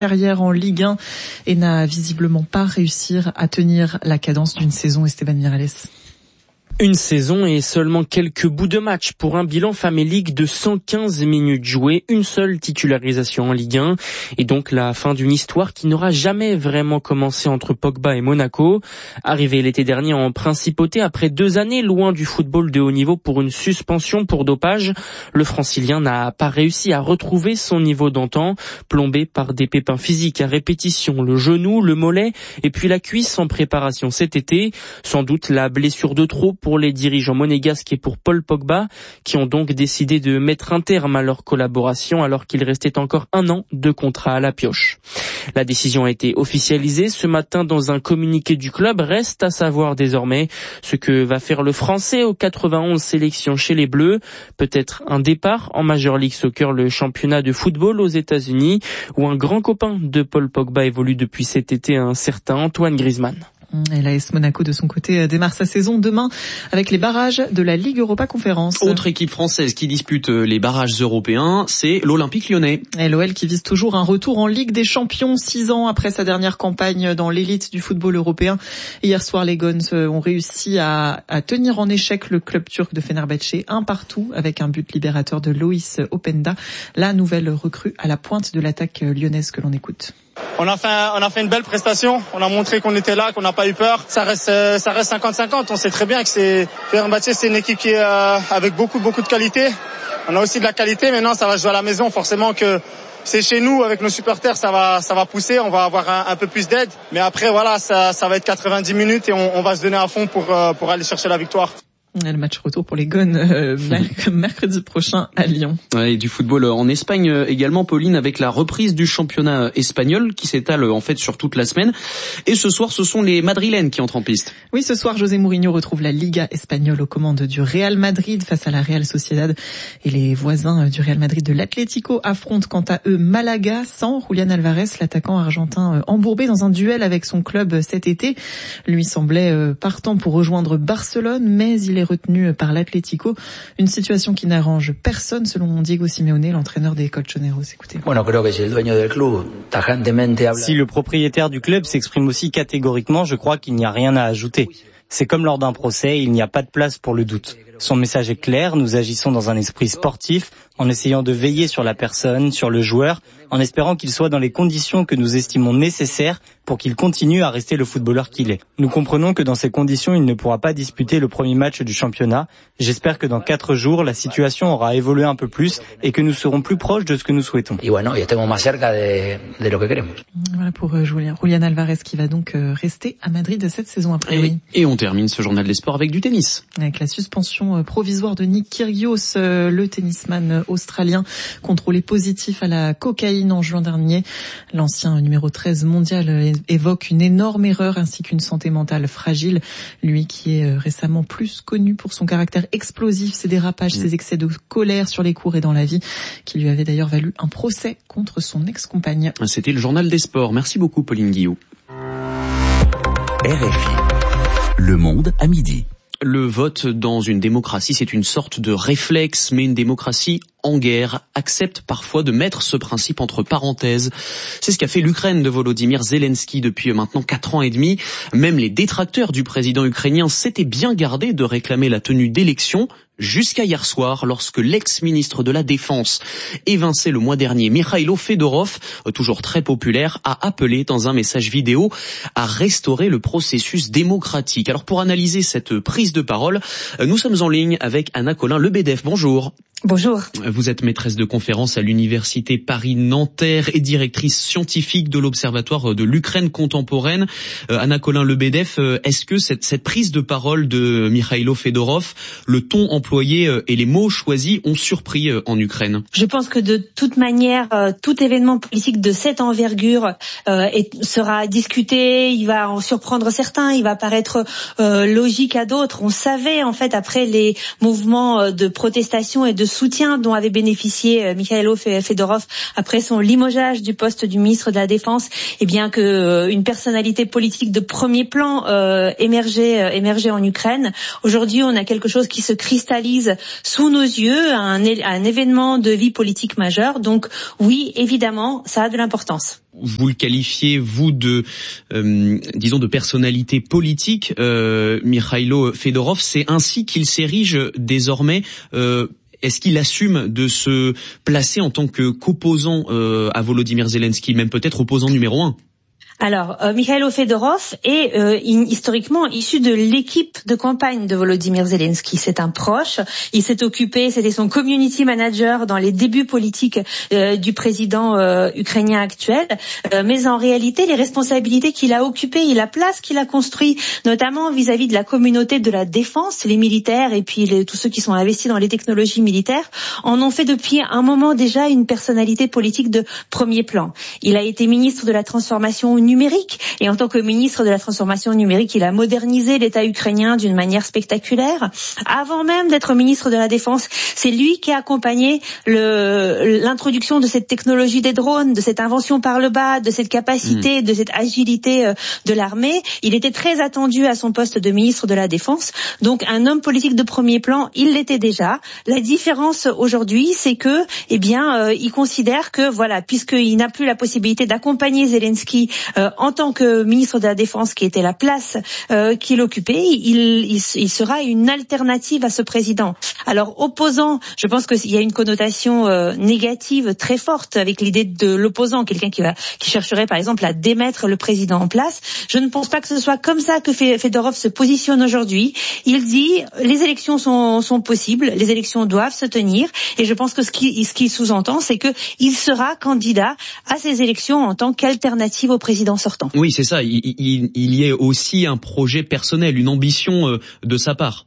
carrière en Ligue 1 et n'a visiblement pas réussi à tenir la cadence d'une saison. Esteban Miralles. Une saison et seulement quelques bouts de match pour un bilan famélique de 115 minutes jouées, une seule titularisation en Ligue 1 et donc la fin d'une histoire qui n'aura jamais vraiment commencé entre Pogba et Monaco. Arrivé l'été dernier en principauté après 2 années loin du football de haut niveau pour une suspension pour dopage, le francilien n'a pas réussi à retrouver son niveau d'antan, plombé par des pépins physiques à répétition, le genou, le mollet et puis la cuisse en préparation cet été. Sans doute la blessure de trop pour les dirigeants monégasques et pour Paul Pogba, qui ont donc décidé de mettre un terme à leur collaboration alors qu'il restait encore 1 an de contrat à la pioche. La décision a été officialisée ce matin dans un communiqué du club. Reste à savoir désormais ce que va faire le Français aux 91 sélections chez les Bleus. Peut-être un départ en Major League Soccer, le championnat de football aux États-Unis, où un grand copain de Paul Pogba évolue depuis cet été, un certain Antoine Griezmann. Et l'AS Monaco, de son côté, démarre sa saison demain avec les barrages de la Ligue Europa Conférence. Autre équipe française qui dispute les barrages européens, c'est l'Olympique Lyonnais. Et l'OL qui vise toujours un retour en Ligue des Champions 6 ans après sa dernière campagne dans l'élite du football européen. Hier soir, les Guns ont réussi à tenir en échec le club turc de Fenerbahçe 1-1 avec un but libérateur de Loïs Openda, la nouvelle recrue à la pointe de l'attaque lyonnaise que l'on écoute. On a fait une belle prestation. On a montré qu'on était là, qu'on n'a pas eu peur. Ça reste 50-50. On sait très bien que Fenerbahçe, c'est une équipe qui est avec beaucoup de qualité. On a aussi de la qualité. Maintenant, ça va jouer à la maison. Forcément que c'est chez nous, avec nos supporters, ça va pousser. On va avoir un peu plus d'aide. Mais après, voilà, ça va être 90 minutes et on va se donner à fond pour aller chercher la victoire. Le match retour pour les Gones mercredi prochain à Lyon. Et du football en Espagne également, Pauline, avec la reprise du championnat espagnol qui s'étale en fait sur toute la semaine. Et ce soir, ce sont les Madrilènes qui entrent en piste. Oui, ce soir, José Mourinho retrouve la Liga espagnole aux commandes du Real Madrid face à la Real Sociedad. Et les voisins du Real Madrid de l'Atlético affrontent quant à eux Malaga sans Julián Álvarez, l'attaquant argentin embourbé dans un duel avec son club cet été. Lui semblait partant pour rejoindre Barcelone, mais il est retenu par l'Atlético. Une situation qui n'arrange personne selon Diego Simeone, l'entraîneur des Colchoneros. Écoutez. Si le propriétaire du club s'exprime aussi catégoriquement, je crois qu'il n'y a rien à ajouter. C'est comme lors d'un procès, il n'y a pas de place pour le doute. Son message est clair, nous agissons dans un esprit sportif, en essayant de veiller sur la personne, sur le joueur, en espérant qu'il soit dans les conditions que nous estimons nécessaires pour qu'il continue à rester le footballeur qu'il est. Nous comprenons que dans ces conditions, il ne pourra pas disputer le premier match du championnat. J'espère que dans 4 jours, la situation aura évolué un peu plus et que nous serons plus proches de ce que nous souhaitons. Voilà pour Julián Álvarez qui va donc rester à Madrid cette saison après. Et on termine ce journal des sports avec du tennis. Avec la suspension provisoire de Nick Kyrgios, le tennisman australien contrôlé positif à la cocaïne en juin dernier. L'ancien numéro 13 mondial évoque une énorme erreur ainsi qu'une santé mentale fragile. Lui qui est récemment plus connu pour son caractère explosif, ses dérapages, ses excès de colère sur les cours et dans la vie, qui lui avait d'ailleurs valu un procès contre son ex-compagne. C'était le journal des sports. Merci beaucoup Pauline Guillot. RFI. Le Monde à midi. Le vote dans une démocratie, c'est une sorte de réflexe, mais une démocratie en guerre accepte parfois de mettre ce principe entre parenthèses. C'est ce qu'a fait l'Ukraine de Volodymyr Zelensky depuis maintenant 4 ans et demi. Même les détracteurs du président ukrainien s'étaient bien gardés de réclamer la tenue d'élections, jusqu'à hier soir, lorsque l'ex-ministre de la Défense, évincé le mois dernier, Mikhailo Fedorov, toujours très populaire, a appelé dans un message vidéo à restaurer le processus démocratique. Alors pour analyser cette prise de parole, nous sommes en ligne avec Anna Colin-Lebedef. Bonjour. Bonjour. Vous êtes maîtresse de conférences à l'université Paris-Nanterre et directrice scientifique de l'Observatoire de l'Ukraine contemporaine. Anna Colin-Lebedef, est-ce que cette prise de parole de Mikhailo Fedorov, le ton employé et les mots choisis ont surpris en Ukraine? Je pense que de toute manière, tout événement politique de cette envergure sera discuté, il va en surprendre certains, il va paraître logique à d'autres. On savait en fait après les mouvements de protestation et de soutien dont avait bénéficié Mikhailo Fedorov après son limogeage du poste du ministre de la Défense, et bien que une personnalité politique de premier plan émergeait en Ukraine. Aujourd'hui, on a quelque chose qui se cristallise sous nos yeux, un événement de vie politique majeur. Donc oui, évidemment, ça a de l'importance. Vous le qualifiez, vous, de personnalité politique, Mikhailo Fedorov. C'est ainsi qu'il s'érige désormais. Est-ce qu'il assume de se placer en tant qu'opposant à Volodymyr Zelensky, même peut-être opposant numéro 1? Alors, Mikhailo Fedorov est historiquement issu de l'équipe de campagne de Volodymyr Zelensky. C'est un proche. Il s'est occupé, c'était son community manager dans les débuts politiques du président ukrainien actuel. Mais en réalité, les responsabilités qu'il a occupées et la place qu'il a construit, notamment vis-à-vis de la communauté de la défense, les militaires et puis tous ceux qui sont investis dans les technologies militaires, en ont fait depuis un moment déjà une personnalité politique de premier plan. Il a été ministre de la transformation numérique, et en tant que ministre de la transformation numérique, il a modernisé l'État ukrainien d'une manière spectaculaire. Avant même d'être ministre de la Défense, c'est lui qui a accompagné l'introduction de cette technologie des drones, de cette invention par le bas, de cette capacité, de cette agilité de l'armée. Il était très attendu à son poste de ministre de la Défense. Donc un homme politique de premier plan, il l'était déjà. La différence aujourd'hui, c'est que, il considère que, voilà, puisqu'il n'a plus la possibilité d'accompagner Zelensky en tant que ministre de la Défense, qui était la place qu'il occupait, il sera une alternative à ce président. Alors opposant, je pense qu'il y a une connotation négative très forte avec l'idée de l'opposant, quelqu'un qui chercherait par exemple à démettre le président en place. Je ne pense pas que ce soit comme ça que Fedorov se positionne aujourd'hui. Il dit les élections sont possibles, les élections doivent se tenir, et je pense que ce qu'il sous-entend, c'est que il sera candidat à ces élections en tant qu'alternative au président sortant. Oui, c'est ça. Il y a aussi un projet personnel, une ambition de sa part.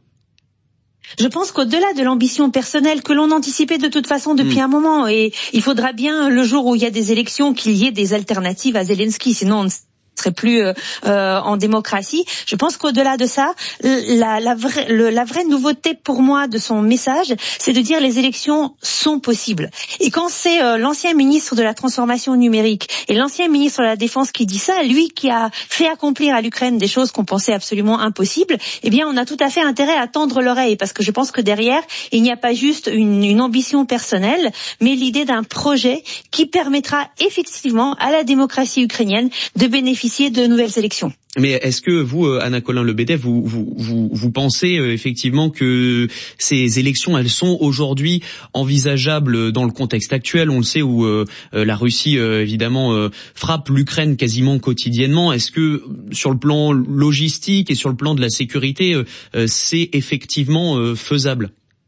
Je pense qu'au-delà de l'ambition personnelle que l'on anticipait de toute façon depuis un moment, et il faudra bien, le jour où il y a des élections, qu'il y ait des alternatives à Zelensky, sinon on ne serait plus en démocratie. Je pense qu'au-delà de ça, la vraie nouveauté pour moi de son message, c'est de dire les élections sont possibles. Et quand c'est l'ancien ministre de la transformation numérique et l'ancien ministre de la Défense qui dit ça, lui qui a fait accomplir à l'Ukraine des choses qu'on pensait absolument impossibles, eh bien on a tout à fait intérêt à tendre l'oreille, parce que je pense que derrière, il n'y a pas juste une ambition personnelle, mais l'idée d'un projet qui permettra effectivement à la démocratie ukrainienne de bénéficier de nouvelles élections. Mais est-ce que vous, Anna Colin-Lebedev, vous pensez effectivement que ces élections, elles sont aujourd'hui envisageables dans le contexte actuel? On le sait, où la Russie évidemment frappe l'Ukraine quasiment quotidiennement. Est-ce que sur le plan logistique et sur le plan de la sécurité, c'est effectivement faisable?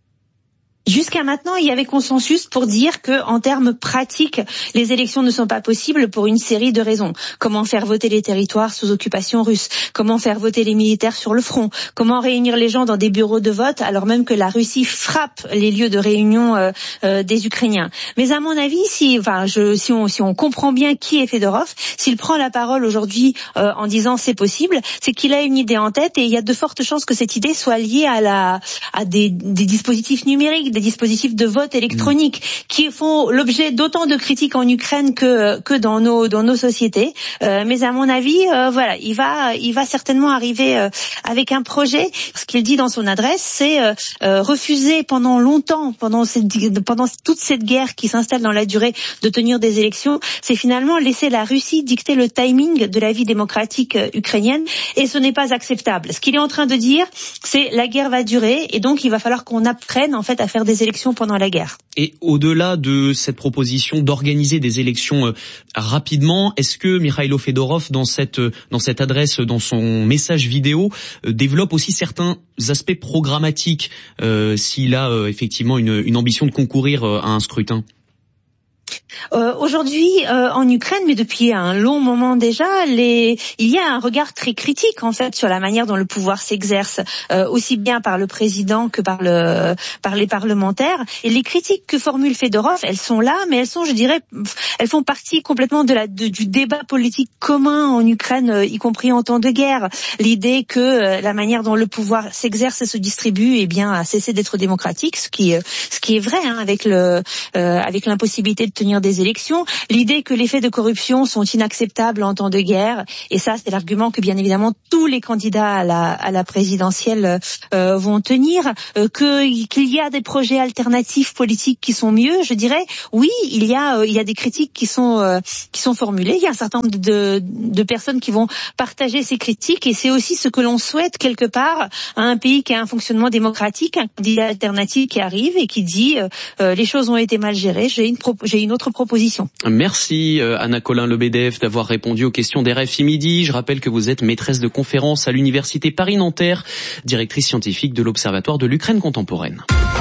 Jusqu'à maintenant, il y avait consensus pour dire que, en termes pratiques, les élections ne sont pas possibles pour une série de raisons. Comment faire voter les territoires sous occupation russe? Comment faire voter les militaires sur le front? Comment réunir les gens dans des bureaux de vote alors même que la Russie frappe les lieux de réunion des Ukrainiens? Mais à mon avis, si on comprend bien qui est Fedorov, s'il prend la parole aujourd'hui en disant c'est possible, c'est qu'il a une idée en tête, et il y a de fortes chances que cette idée soit liée à des dispositifs numériques, des dispositifs de vote électronique qui font l'objet d'autant de critiques en Ukraine que dans nos sociétés. Mais à mon avis, il va certainement arriver avec un projet. Ce qu'il dit dans son adresse, c'est refuser pendant longtemps, pendant toute cette guerre qui s'installe dans la durée, de tenir des élections. C'est finalement laisser la Russie dicter le timing de la vie démocratique ukrainienne, et ce n'est pas acceptable. Ce qu'il est en train de dire, c'est la guerre va durer, et donc il va falloir qu'on apprenne en fait à faire des élections pendant la guerre. Et au-delà de cette proposition d'organiser des élections rapidement, est-ce que Mikhailo Fedorov, dans cette adresse, dans son message vidéo, développe aussi certains aspects programmatiques, s'il a effectivement une ambition de concourir à un scrutin? Aujourd'hui, en Ukraine, mais depuis un long moment déjà, il y a un regard très critique en fait sur la manière dont le pouvoir s'exerce, aussi bien par le président que par les parlementaires. Et les critiques que formule Fedorov, elles sont là, mais elles sont, je dirais, elles font partie complètement du débat politique commun en Ukraine, y compris en temps de guerre. L'idée que la manière dont le pouvoir s'exerce et se distribue, eh bien, a cessé d'être démocratique, ce qui est vrai, hein, avec l'impossibilité de tenir des élections. L'idée que les faits de corruption sont inacceptables en temps de guerre, et ça, c'est l'argument que bien évidemment tous les candidats à la présidentielle vont tenir. Qu'il y a des projets alternatifs politiques qui sont mieux, je dirais, oui, il y a des critiques qui sont formulées. Il y a un certain nombre de personnes qui vont partager ces critiques, et c'est aussi ce que l'on souhaite quelque part à un pays qui a un fonctionnement démocratique, un candidat alternatif qui arrive et qui dit les choses ont été mal gérées, j'ai une autre proposition. Merci Anna Colin-Lebedev d'avoir répondu aux questions d'RFI Midi. Je rappelle que vous êtes maîtresse de conférences à l'Université Paris-Nanterre, directrice scientifique de l'Observatoire de l'Ukraine contemporaine.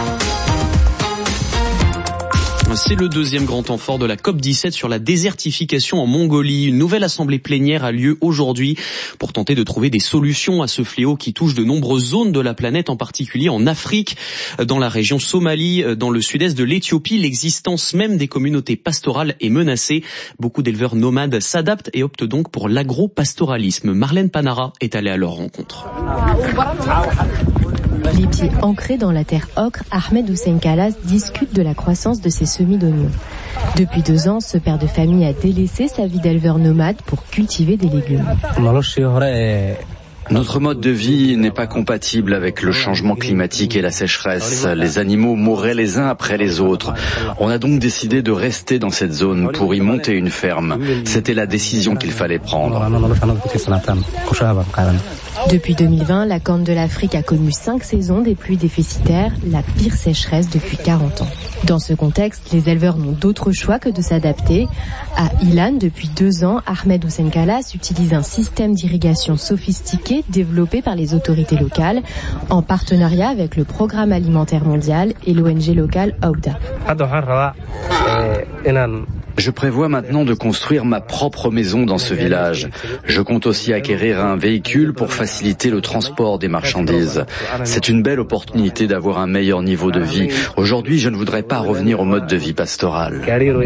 C'est le deuxième grand temps fort de la COP17 sur la désertification en Mongolie. Une nouvelle assemblée plénière a lieu aujourd'hui pour tenter de trouver des solutions à ce fléau qui touche de nombreuses zones de la planète, en particulier en Afrique, dans la région Somalie, dans le sud-est de l'Éthiopie. L'existence même des communautés pastorales est menacée. Beaucoup d'éleveurs nomades s'adaptent et optent donc pour l'agro-pastoralisme. Marlène Panara est allée à leur rencontre. Les pieds ancrés dans la terre ocre, Ahmed Hussein Kalas discute de la croissance de ses semis d'oignons. Depuis 2 ans, ce père de famille a délaissé sa vie d'éleveur nomade pour cultiver des légumes. Notre mode de vie n'est pas compatible avec le changement climatique et la sécheresse. Les animaux mourraient les uns après les autres. On a donc décidé de rester dans cette zone pour y monter une ferme. C'était la décision qu'il fallait prendre. Depuis 2020, la Corne de l'Afrique a connu 5 saisons des pluies déficitaires, la pire sécheresse depuis 40 ans. Dans ce contexte, les éleveurs n'ont d'autre choix que de s'adapter. À Ilan, depuis 2 ans, Ahmed Hussein Kalas utilise un système d'irrigation sophistiqué développé par les autorités locales en partenariat avec le Programme alimentaire mondial et l'ONG locale OUDA. Je prévois maintenant de construire ma propre maison dans ce village. Je compte aussi acquérir un véhicule pour faciliter le transport des marchandises. C'est une belle opportunité d'avoir un meilleur niveau de vie. Aujourd'hui, je ne voudrais pas revenir au mode de vie pastoral.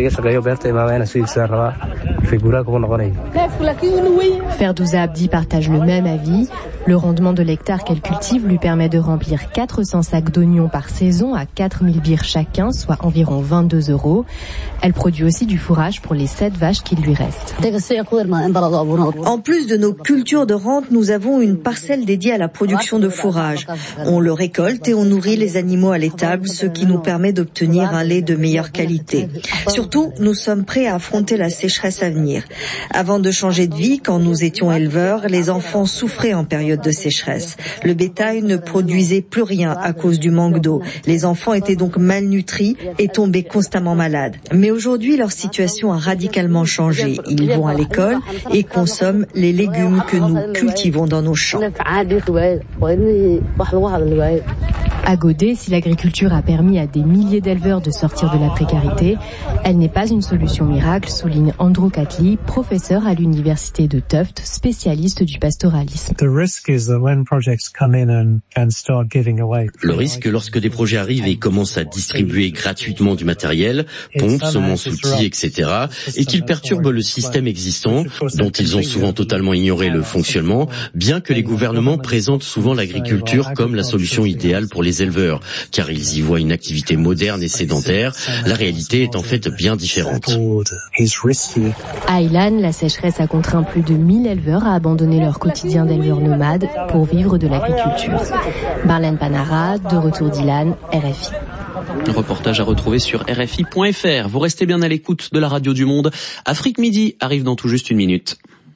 Ferdouza Abdi partage le même avis. Le rendement de l'hectare qu'elle cultive lui permet de remplir 400 sacs d'oignons par saison à 4000 birrs chacun, soit environ 22 €. Elle produit aussi du fourrage pour les 7 vaches qui lui restent. En plus de nos cultures de rente, nous avons une parcelle dédiée à la production de fourrage. On le récolte et on nourrit les animaux à l'étable, ce qui nous permet d'obtenir un lait de meilleure qualité. Surtout, nous sommes prêts à affronter la sécheresse à venir. Avant de changer de vie, quand nous étions éleveurs, les enfants souffraient en période de sécheresse. Le bétail ne produisait plus rien à cause du manque d'eau. Les enfants étaient donc malnutris et tombaient constamment malades. Mais aujourd'hui, leur situation a radicalement changé. Ils vont à l'école et consomment les légumes que nous cultivons dans nos champs. À Godé, si l'agriculture a permis à des milliers d'éleveurs de sortir de la précarité, elle n'est pas une solution miracle, souligne Andrew Catley, professeur à l'université de Tufts, spécialiste du pastoralisme. Le risque, lorsque des projets arrivent et commencent à distribuer gratuitement du matériel, pompes, semences, outils, etc., et qu'ils perturbent le système existant, dont ils ont souvent totalement ignoré le fonctionnement, bien que les gouvernements présentent souvent l'agriculture comme la solution idéale pour les éleveurs, car ils y voient une activité moderne et sédentaire. La réalité est en fait bien différente. À Ilan, la sécheresse a contraint plus de 1000 éleveurs à abandonner leur quotidien d'éleveurs nomades pour vivre de l'agriculture. Marlène Panara, de retour d'Ilan, RFI. Un reportage à retrouver sur RFI.fr. Vous restez bien à l'écoute de la radio du monde. Afrique Midi arrive dans tout juste 1 minute.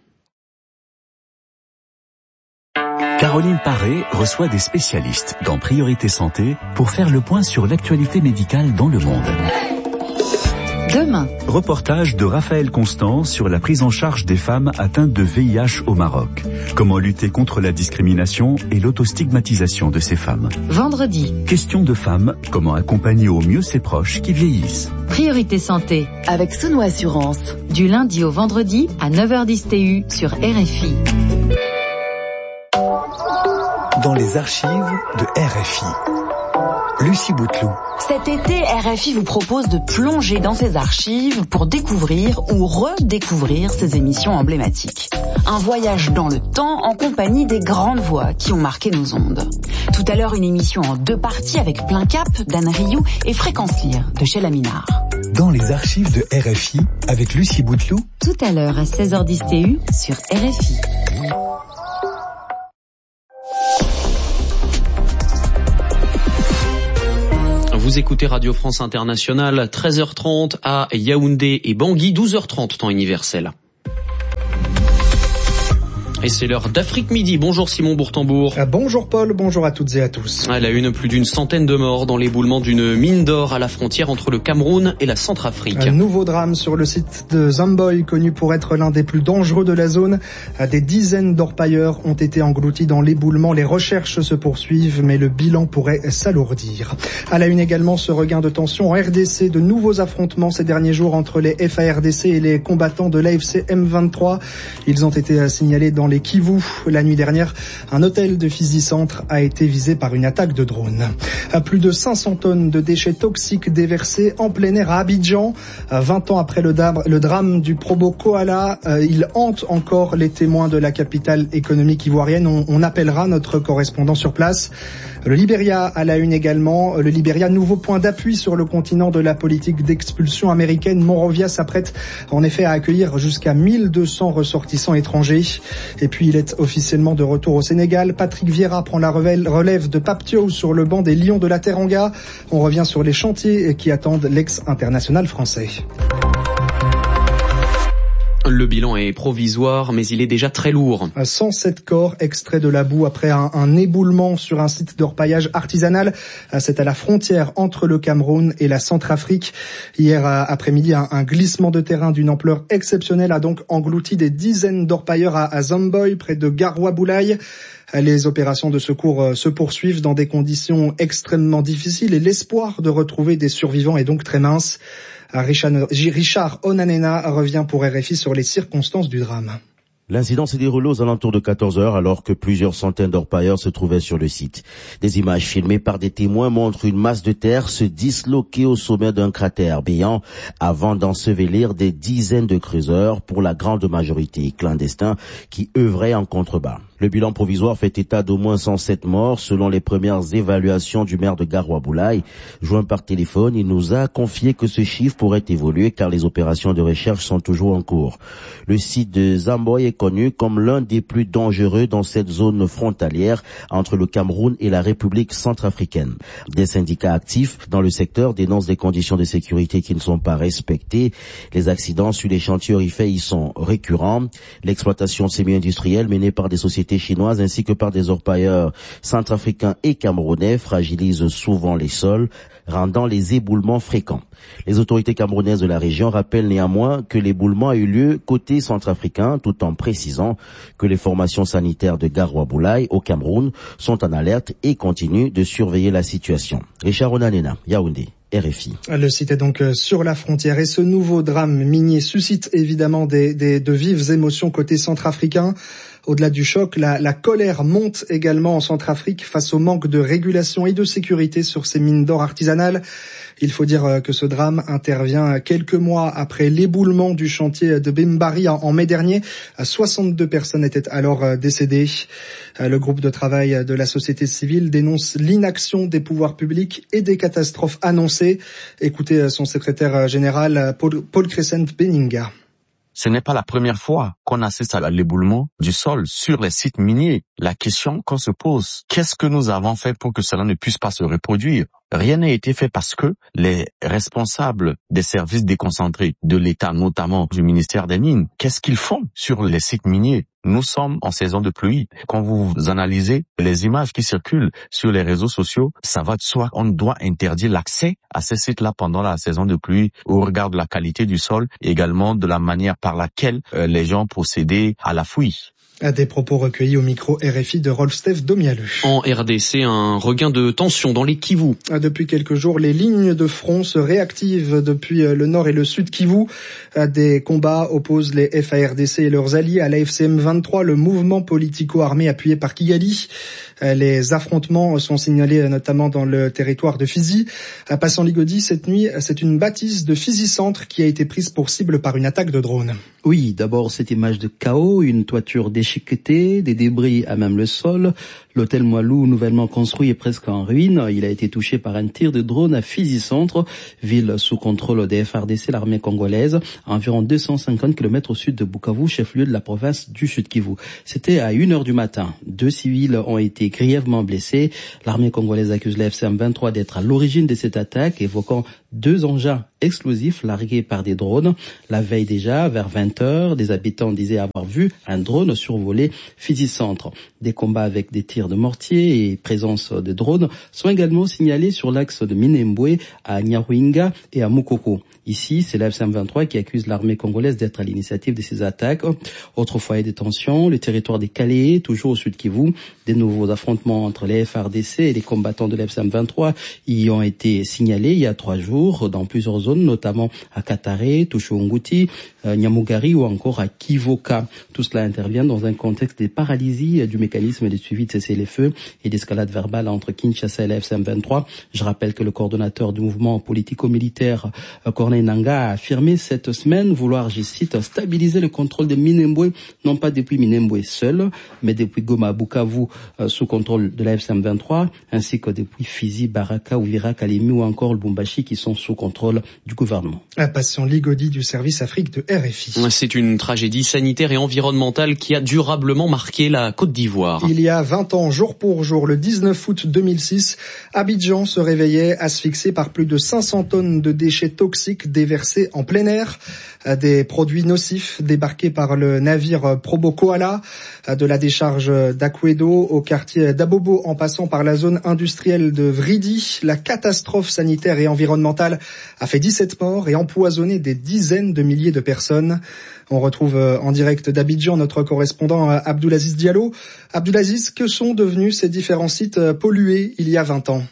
Caroline Paré reçoit des spécialistes dans Priorité Santé pour faire le point sur l'actualité médicale dans le monde. demain. Reportage de Raphaël Constant sur la prise en charge des femmes atteintes de VIH au Maroc. Comment lutter contre la discrimination et l'autostigmatisation de ces femmes. Vendredi. Question de femmes, comment accompagner au mieux ses proches qui vieillissent. Priorité santé avec Souno Assurance. Du lundi au vendredi à 9h10 TU sur RFI. Dans les archives de RFI. Lucie Bouteloup. Cet été, RFI vous propose de plonger dans ses archives pour découvrir ou redécouvrir ses émissions emblématiques. Un voyage dans le temps en compagnie des grandes voix qui ont marqué nos ondes. Tout à l'heure, une émission en 2 parties avec Plein Cap d'Anne Rioux et Fréquence Lire de Sheila Minard. Dans les archives de RFI avec Lucie Bouteloup. Tout à l'heure à 16h10 TU sur RFI. Vous écoutez Radio France Internationale, 13h30 à Yaoundé et Bangui, 12h30 temps universel. Et c'est l'heure d'Afrique Midi. Bonjour Simon Bourtambour. Bonjour Paul, bonjour à toutes et à tous. À la une, plus d'une centaine de morts dans l'éboulement d'une mine d'or à la frontière entre le Cameroun et la Centrafrique. Un nouveau drame sur le site de Zamboy, connu pour être l'un des plus dangereux de la zone. Des dizaines d'orpailleurs ont été engloutis dans l'éboulement. Les recherches se poursuivent, mais le bilan pourrait s'alourdir. À la une également, ce regain de tension en RDC, de nouveaux affrontements ces derniers jours entre les FARDC et les combattants de l'AFC M23. Ils ont été signalés dans les Kivu. La nuit dernière, un hôtel de Fizi-Centre a été visé par une attaque de drone. Plus de 500 tonnes de déchets toxiques déversés en plein air à Abidjan. 20 ans après le drame du Probo Koala, il hante encore les témoins de la capitale économique ivoirienne. On appellera notre correspondant sur place. Le Libéria à la une également. Le Libéria, nouveau point d'appui sur le continent de la politique d'expulsion américaine. Monrovia s'apprête en effet à accueillir jusqu'à 1200 ressortissants étrangers. Et puis il est officiellement de retour au Sénégal. Patrick Vieira prend la relève de Pape Thiaw sur le banc des Lions de la Teranga. On revient sur les chantiers qui attendent l'ex-international français. Le bilan est provisoire, mais il est déjà très lourd. 107 corps extraits de la boue après un éboulement sur un site d'orpaillage artisanal. C'est à la frontière entre le Cameroun et la Centrafrique. Hier après-midi, un glissement de terrain d'une ampleur exceptionnelle a donc englouti des dizaines d'orpailleurs à Zamboy, près de Garoua-Boulaye. Les opérations de secours se poursuivent dans des conditions extrêmement difficiles et l'espoir de retrouver des survivants est donc très mince. Richard Onanena revient pour RFI sur les circonstances du drame. L'incident s'est déroulé aux alentours de 14h alors que plusieurs centaines d'orpailleurs se trouvaient sur le site. Des images filmées par des témoins montrent une masse de terre se disloquer au sommet d'un cratère béant avant d'ensevelir des dizaines de creuseurs, pour la grande majorité clandestins, qui œuvraient en contrebas. Le bilan provisoire fait état d'au moins 107 morts selon les premières évaluations du maire de Garoua-Boulaye. Joint par téléphone, il nous a confié que ce chiffre pourrait évoluer car les opérations de recherche sont toujours en cours. Le site de Zamboy est connu comme l'un des plus dangereux dans cette zone frontalière entre le Cameroun et la République centrafricaine. Des syndicats actifs dans le secteur dénoncent des conditions de sécurité qui ne sont pas respectées. Les accidents sur les chantiers orifères y sont récurrents. L'exploitation semi-industrielle menée par des sociétés chinoises ainsi que par des orpailleurs centrafricains et camerounais fragilise souvent les sols, rendant les éboulements fréquents. Les autorités camerounaises de la région rappellent néanmoins que l'éboulement a eu lieu côté centrafricain, tout en précisant que les formations sanitaires de Garoua-Boulaye au Cameroun sont en alerte et continuent de surveiller la situation. Richard Onanena, Yaoundé. RFI. Le site est donc sur la frontière et ce nouveau drame minier suscite évidemment de vives émotions côté centrafricain. Au-delà du choc, la colère monte également en Centrafrique face au manque de régulation et de sécurité sur ces mines d'or artisanales. Il faut dire que ce drame intervient quelques mois après l'éboulement du chantier de Bimbari en mai dernier. 62 personnes étaient alors décédées. Le groupe de travail de la société civile dénonce l'inaction des pouvoirs publics et des catastrophes annoncées. Écoutez son secrétaire général, Paul Crescent Beninga. Ce n'est pas la première fois qu'on assiste à l'éboulement du sol sur les sites miniers. La question qu'on se pose, qu'est-ce que nous avons fait pour que cela ne puisse pas se reproduire? rien n'a été fait parce que les responsables des services déconcentrés de l'État, notamment du ministère des Mines, qu'est-ce qu'ils font sur les sites miniers? Nous sommes en saison de pluie. Quand vous analysez les images qui circulent sur les réseaux sociaux, ça va de soi. On doit interdire l'accès à ces sites-là pendant la saison de pluie au regard de la qualité du sol et également de la manière par laquelle les gens procédaient à la fouille. Des propos recueillis au micro RFI de Rolf-Steph Domialeux. En RDC, un regain de tension dans les Kivu. Depuis quelques jours, les lignes de front se réactivent depuis le nord et le sud Kivu. Des combats opposent les FARDC et leurs alliés à l'AFCM 23, le mouvement politico-armé appuyé par Kigali. Les affrontements sont signalés notamment dans le territoire de Fizi. Passant Ligodi, cette nuit, c'est une bâtisse de Fizi Centre qui a été prise pour cible par une attaque de drone. Oui, d'abord cette image de chaos, une toiture déchiquetée, des débris à même le sol. L'hôtel Moilou, nouvellement construit, est presque en ruine. Il a été touché par un tir de drone à Fizi Centre, ville sous contrôle des FARDC, l'armée congolaise, à environ 250 km au sud de Bukavu, chef-lieu de la province du Sud Kivu. C'était à 1h du matin. 2 civils ont été grièvement blessés. L'armée congolaise accuse la FCM 23 d'être à l'origine de cette attaque, évoquant 2 engins explosifs largués par des drones. La veille déjà, vers 20h, des habitants disaient avoir vu un drone survoler Fizi Centre. Des combats avec des tirs de mortier et présence de drones sont également signalés sur l'axe de Minembwe à Nyaruinga et à Mukoko. Ici, c'est la FCM 23 qui accuse l'armée congolaise d'être à l'initiative de ces attaques. Autre foyer de tension, le territoire des Calais, toujours au sud Kivu. Des nouveaux affrontements entre les FARDC et les combattants de la FCM 23 y ont été signalés il y a 3 jours dans plusieurs zones, notamment à Katare, Tushunguti, Nyamugari ou encore à Kivoka. Tout cela intervient dans un contexte de paralysie du mécanisme de suivi de cessez-les-feux et d'escalade verbale entre Kinshasa et la FCM 23. Je rappelle que le coordonnateur du mouvement politico-militaire, Corneille Nangaa, a affirmé cette semaine vouloir, je cite, stabiliser le contrôle de Minembwe, non pas depuis Minembwe seul, mais depuis Goma, Bukavu, sous contrôle de la FCM 23, ainsi que depuis Fizi, Baraka, Uvira, Kalemi ou encore Lubumbashi qui sont sous contrôle du gouvernement. Patient Ligodi du service Afrique de RFI. C'est une tragédie sanitaire et environnementale qui a durablement marqué la Côte d'Ivoire. Il y a 20 ans, jour pour jour, le 19 août 2006, Abidjan se réveillait asphyxié par plus de 500 tonnes de déchets toxiques déversés en plein air. Des produits nocifs débarqués par le navire Probo Koala, de la décharge d'Akwedo au quartier d'Abobo en passant par la zone industrielle de Vridi. La catastrophe sanitaire et environnementale a fait 17 morts et empoisonné des dizaines de milliers de personnes. On retrouve en direct d'Abidjan notre correspondant Abdoulaziz Diallo. Abdoulaziz, que sont devenus ces différents sites pollués il y a 20 ans ?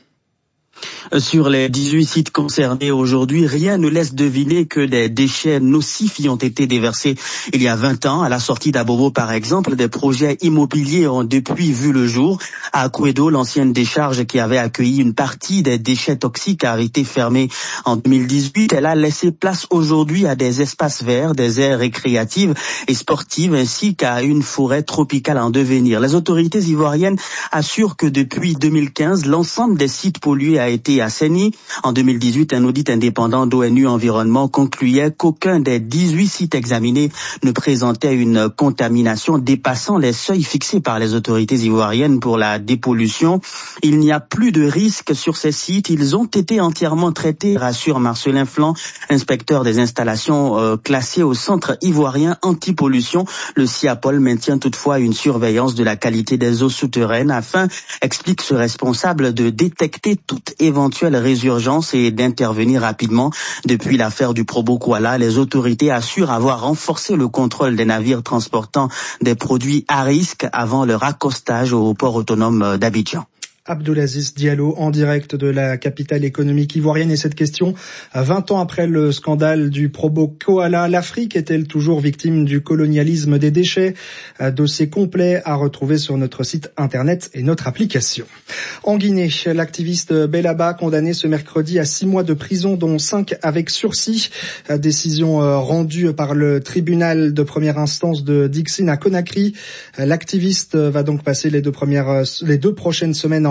Sur les 18 sites concernés aujourd'hui, rien ne laisse deviner que des déchets nocifs y ont été déversés il y a 20 ans. À la sortie d'Abobo, par exemple, des projets immobiliers ont depuis vu le jour. À Akwedo, l'ancienne décharge qui avait accueilli une partie des déchets toxiques a été fermée en 2018. Elle a laissé place aujourd'hui à des espaces verts, des aires récréatives et sportives, ainsi qu'à une forêt tropicale en devenir. Les autorités ivoiriennes assurent que depuis 2015, l'ensemble des sites pollués a été assaini. En 2018, un audit indépendant d'ONU Environnement concluait qu'aucun des 18 sites examinés ne présentait une contamination dépassant les seuils fixés par les autorités ivoiriennes pour la dépollution. Il n'y a plus de risque sur ces sites. Ils ont été entièrement traités, rassure Marcelin Flan, inspecteur des installations classées au Centre ivoirien anti-pollution. Le CIAPOL maintient toutefois une surveillance de la qualité des eaux souterraines afin, explique ce responsable, de détecter toute éventuelle résurgence et d'intervenir rapidement. Depuis l'affaire du Probo Koala, les autorités assurent avoir renforcé le contrôle des navires transportant des produits à risque avant leur accostage au port autonome d'Abidjan. Abdoulaziz Diallo en direct de la capitale économique ivoirienne. Et cette question, 20 ans après le scandale du Probo Koala, l'Afrique est-elle toujours victime du colonialisme des déchets? Dossier complet à retrouver sur notre site internet et notre application. En Guinée, l'activiste Bellaba condamné ce mercredi à 6 mois de prison, dont 5 avec sursis. Décision rendue par le tribunal de première instance de Dixine à Conakry. L'activiste va donc passer les deux prochaines semaines en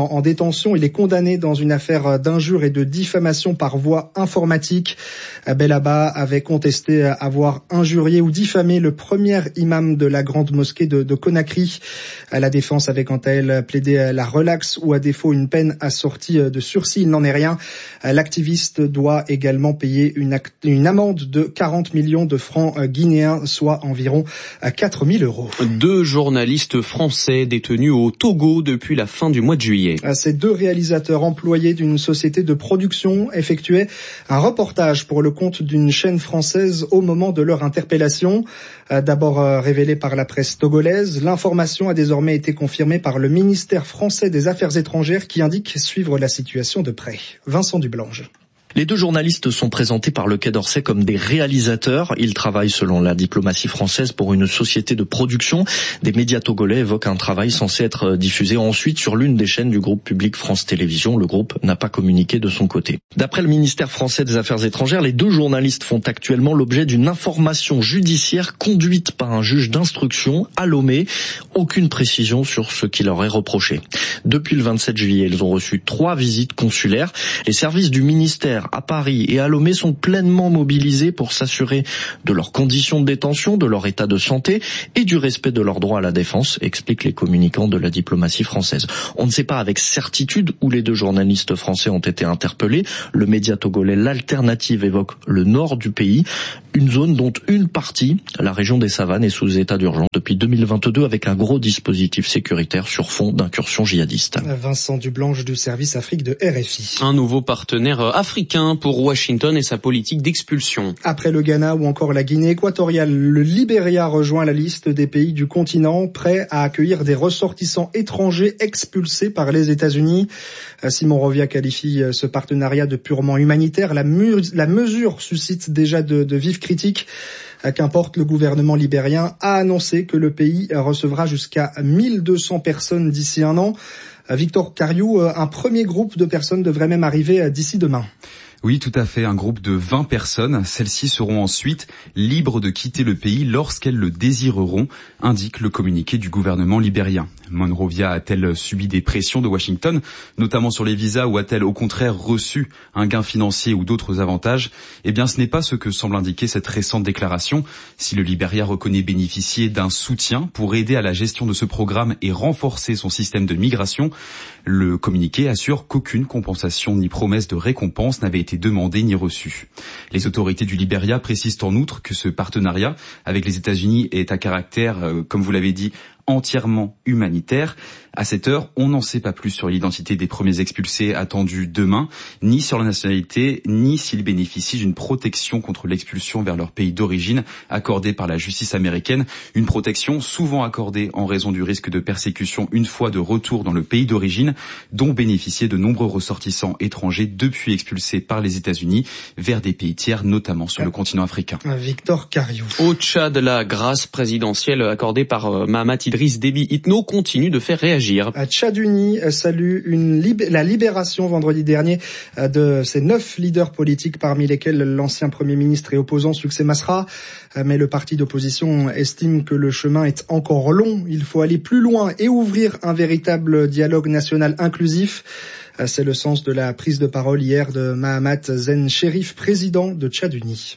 en détention. Il est condamné dans une affaire d'injure et de diffamation par voie informatique. Bellaba avait contesté avoir injurié ou diffamé le premier imam de la grande mosquée de Conakry. La défense avait quant à elle plaidé la relaxe ou à défaut une peine assortie de sursis. Il n'en est rien. L'activiste doit également payer une amende de 40 millions de francs guinéens, soit environ 4 000 €. 2 journalistes français détenus au Togo depuis la fin du mois de juillet. Ces 2 réalisateurs employés d'une société de production effectuaient un reportage pour le compte d'une chaîne française au moment de leur interpellation. D'abord révélée par la presse togolaise, l'information a désormais été confirmée par le ministère français des Affaires étrangères qui indique suivre la situation de près. Vincent Dublange. Les 2 journalistes sont présentés par le Quai d'Orsay comme des réalisateurs. Ils travaillent selon la diplomatie française pour une société de production. Des médias togolais évoquent un travail censé être diffusé ensuite sur l'une des chaînes du groupe public France Télévisions. Le groupe n'a pas communiqué de son côté. D'après le ministère français des Affaires étrangères, les 2 journalistes font actuellement l'objet d'une information judiciaire conduite par un juge d'instruction à Lomé. Aucune précision sur ce qui leur est reproché. Depuis le 27 juillet, ils ont reçu 3 visites consulaires. Les services du ministère à Paris et à Lomé sont pleinement mobilisés pour s'assurer de leurs conditions de détention, de leur état de santé et du respect de leurs droits à la défense, expliquent les communicants de la diplomatie française. On ne sait pas avec certitude où les 2 journalistes français ont été interpellés. Le média togolais L'Alternative évoque le nord du pays, une zone dont une partie, la région des Savanes, est sous état d'urgence depuis 2022 avec un gros dispositif sécuritaire sur fond d'incursion djihadiste. Vincent Dublange du service Afrique de RFI. Un nouveau partenaire africain pour Washington et sa politique d'expulsion. Après le Ghana ou encore la Guinée équatoriale, le Libéria rejoint la liste des pays du continent prêts à accueillir des ressortissants étrangers expulsés par les États-Unis. Simon Rovia qualifie ce partenariat de purement humanitaire. La mesure suscite déjà de vives critiques. Qu'importe, le gouvernement libérien a annoncé que le pays recevra jusqu'à 1200 personnes d'ici un an. Victor Cariou, un premier groupe de personnes devrait même arriver d'ici demain. Oui, tout à fait, un groupe de 20 personnes. Celles-ci seront ensuite libres de quitter le pays lorsqu'elles le désireront, indique le communiqué du gouvernement libérien. Monrovia a-t-elle subi des pressions de Washington, notamment sur les visas, ou a-t-elle au contraire reçu un gain financier ou d'autres avantages? Eh bien, ce n'est pas ce que semble indiquer cette récente déclaration. Si le Libéria reconnaît bénéficier d'un soutien pour aider à la gestion de ce programme et renforcer son système de migration, le communiqué assure qu'aucune compensation ni promesse de récompense n'avait été demandée ni reçue. Les autorités du Libéria précisent en outre que ce partenariat avec les États-Unis est à caractère, comme vous l'avez dit, entièrement humanitaire. À cette heure, on n'en sait pas plus sur l'identité des premiers expulsés attendus demain, ni sur la nationalité, ni s'ils bénéficient d'une protection contre l'expulsion vers leur pays d'origine accordée par la justice américaine, une protection souvent accordée en raison du risque de persécution une fois de retour dans le pays d'origine, dont bénéficiaient de nombreux ressortissants étrangers depuis expulsés par les États-Unis vers des pays tiers, notamment sur le continent africain. Victor Cariou. Au Tchad, la grâce présidentielle accordée par Mahamat Idriss Déby Itno continue de faire réagir. Tchad Uni salue la libération vendredi dernier de ces 9 leaders politiques, parmi lesquels l'ancien Premier ministre et opposant Succès Masra. Mais le parti d'opposition estime que le chemin est encore long. Il faut aller plus loin et ouvrir un véritable dialogue national inclusif. C'est le sens de la prise de parole hier de Mahamat Zen Chérif, président de Tchad Uni.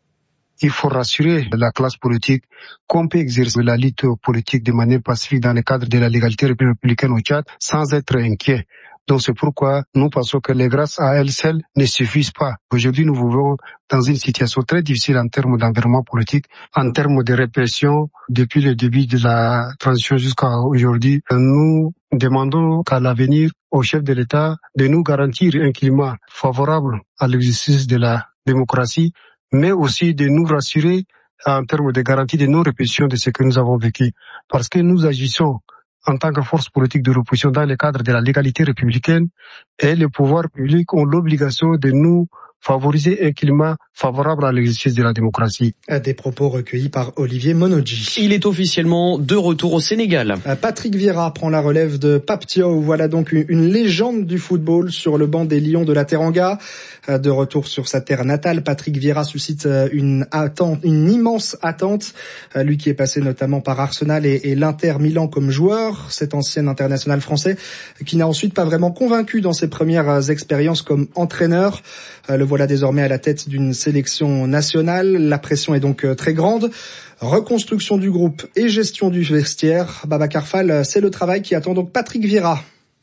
Il faut rassurer la classe politique qu'on peut exercer la lutte politique de manière pacifique dans le cadre de la légalité républicaine au Tchad sans être inquiet. Donc c'est pourquoi nous pensons que les grâces à elles seules ne suffisent pas. Aujourd'hui, nous vivons dans une situation très difficile en termes d'environnement politique, en termes de répression. Depuis le début de la transition jusqu'à aujourd'hui, nous demandons qu'à l'avenir, au chef de l'État de nous garantir un climat favorable à l'exercice de la démocratie, mais aussi de nous rassurer en termes de garantie de non-répétition de ce que nous avons vécu. Parce que nous agissons en tant que force politique de l'opposition dans le cadre de la légalité républicaine et les pouvoirs publics ont l'obligation de nous favoriser un climat favorable à l'exercice de la démocratie. Des propos recueillis par Olivier Monodji. Il est officiellement de retour au Sénégal. Patrick Vieira prend la relève de Pape Thiaw. Voilà donc une légende du football sur le banc des Lions de la Teranga. De retour sur sa terre natale, Patrick Vieira suscite une immense attente. Lui qui est passé notamment par Arsenal et l'Inter Milan comme joueur, cet ancien international français qui n'a ensuite pas vraiment convaincu dans ses premières expériences comme entraîneur. Le voilà désormais à la tête d'une sélection nationale. La pression est donc très grande. Reconstruction du groupe et gestion du vestiaire. Babacar Fall, c'est le travail qui attend donc Patrick Vieira.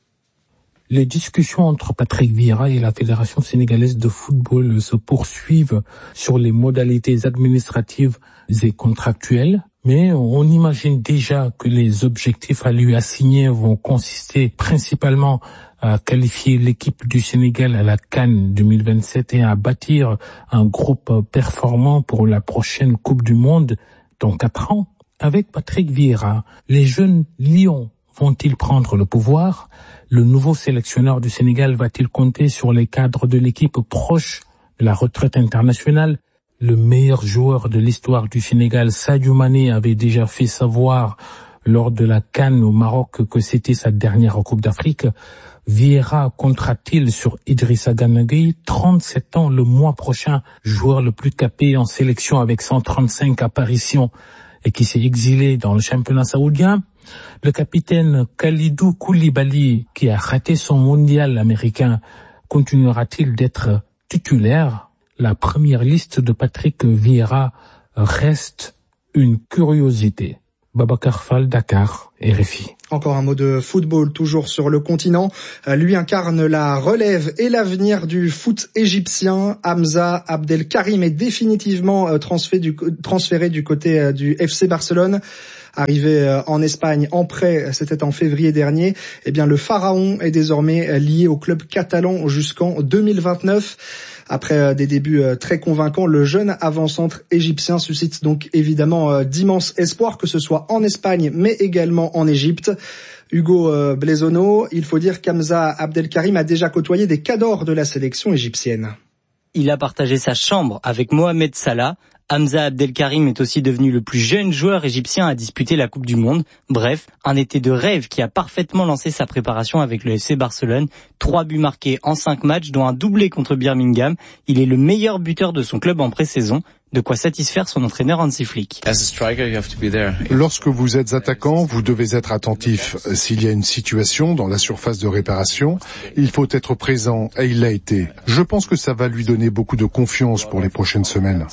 Les discussions entre Patrick Vieira et la Fédération sénégalaise de football se poursuivent sur les modalités administratives et contractuelles, mais on imagine déjà que les objectifs à lui assigner vont consister principalement à qualifier l'équipe du Sénégal à la CAN 2027 et à bâtir un groupe performant pour la prochaine Coupe du Monde dans 4 ans. Avec Patrick Vieira, les jeunes lions vont-ils prendre le pouvoir? Le nouveau sélectionneur du Sénégal va-t-il compter sur les cadres de l'équipe proche de la retraite internationale? Le meilleur joueur de l'histoire du Sénégal, Sadio Mané, avait déjà fait savoir lors de la CAN au Maroc que c'était sa dernière Coupe d'Afrique. Vieira comptera-t-il sur Idrissa Gana Gueye, 37 ans le mois prochain, joueur le plus capé en sélection avec 135 apparitions et qui s'est exilé dans le championnat saoudien? Le capitaine Khalidou Koulibaly, qui a raté son mondial américain, continuera-t-il d'être titulaire? La première liste de Patrick Vieira reste une curiosité. Babacar Fall, Dakar, RFI. Encore un mot de football, toujours sur le continent. Lui incarne la relève et l'avenir du foot égyptien. Hamza Abdelkarim est définitivement transféré du côté du FC Barcelone. Arrivé en Espagne en prêt, c'était en février dernier. Eh bien, le pharaon est désormais lié au club catalan jusqu'en 2029. Après des débuts très convaincants, le jeune avant-centre égyptien suscite donc évidemment d'immenses espoirs, que ce soit en Espagne mais également en Égypte. Hugo Blaisono, il faut dire qu'Hamza Abdelkarim a déjà côtoyé des cadors de la sélection égyptienne. Il a partagé sa chambre avec Mohamed Salah. Hamza Abdelkarim est aussi devenu le plus jeune joueur égyptien à disputer la Coupe du Monde. Bref, un été de rêve qui a parfaitement lancé sa préparation avec le FC Barcelone. 3 buts marqués en 5 matchs, dont un doublé contre Birmingham. Il est le meilleur buteur de son club en pré-saison. De quoi satisfaire son entraîneur Hansi Flick. Lorsque vous êtes attaquant, vous devez être attentif. S'il y a une situation dans la surface de réparation, il faut être présent et il l'a été. Je pense que ça va lui donner beaucoup de confiance pour les prochaines semaines.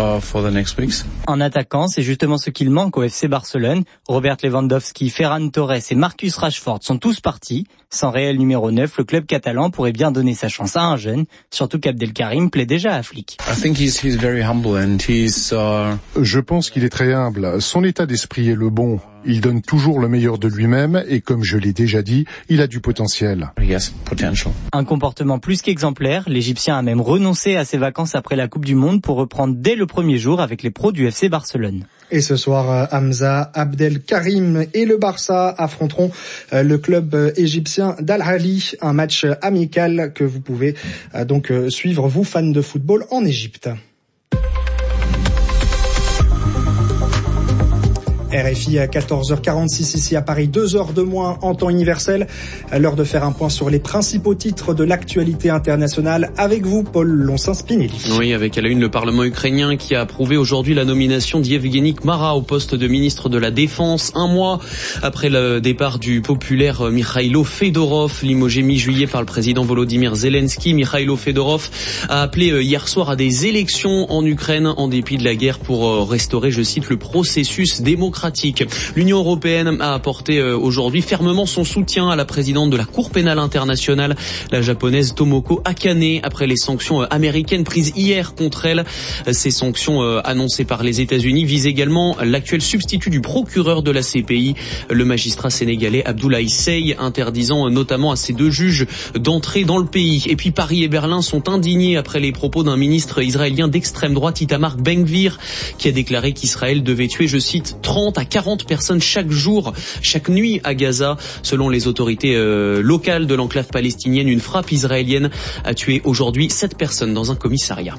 En attaquant, c'est justement ce qu'il manque au FC Barcelone. Robert Lewandowski, Ferran Torres et Marcus Rashford sont tous partis. Sans réel numéro 9, le club catalan pourrait bien donner sa chance à un jeune, surtout qu'Abdelkarim plaît déjà à Flick. Je pense qu'il est très humble. Son état d'esprit est le bon. Il donne toujours le meilleur de lui-même et comme je l'ai déjà dit, il a du potentiel. Un comportement plus qu'exemplaire. L'Égyptien a même renoncé à ses vacances après la Coupe du Monde pour reprendre dès le premier jour avec les pros du FC Barcelone. Et ce soir, Hamza Abdelkarim et le Barça affronteront le club égyptien d'Al Ahly. Un match amical que vous pouvez donc suivre, vous fans de football en Égypte. RFI à 14h46 ici à Paris, 2 heures de moins en temps universel. À l'heure de faire un point sur les principaux titres de l'actualité internationale. Avec vous, Paul Lonsin-Spinelli. Oui, avec à la une le Parlement ukrainien qui a approuvé aujourd'hui la nomination d'Yevgeny Kmara au poste de ministre de la Défense. 1 mois après le départ du populaire Mikhailo Fedorov, limogé mi-juillet par le président Volodymyr Zelensky. Mikhailo Fedorov a appelé hier soir à des élections en Ukraine en dépit de la guerre pour restaurer, je cite, le processus démocratique. L'Union européenne a apporté aujourd'hui fermement son soutien à la présidente de la Cour pénale internationale, la japonaise Tomoko Akane, après les sanctions américaines prises hier contre elle. Ces sanctions annoncées par les États-Unis visent également l'actuel substitut du procureur de la CPI, le magistrat sénégalais Abdoulaye Seye, interdisant notamment à ces 2 juges d'entrer dans le pays. Et puis Paris et Berlin sont indignés après les propos d'un ministre israélien d'extrême droite, Itamar Ben-Gvir, qui a déclaré qu'Israël devait tuer, je cite, 30 30 à 40 personnes chaque jour, chaque nuit à Gaza. Selon les autorités locales de l'enclave palestinienne, une frappe israélienne a tué aujourd'hui 7 personnes dans un commissariat.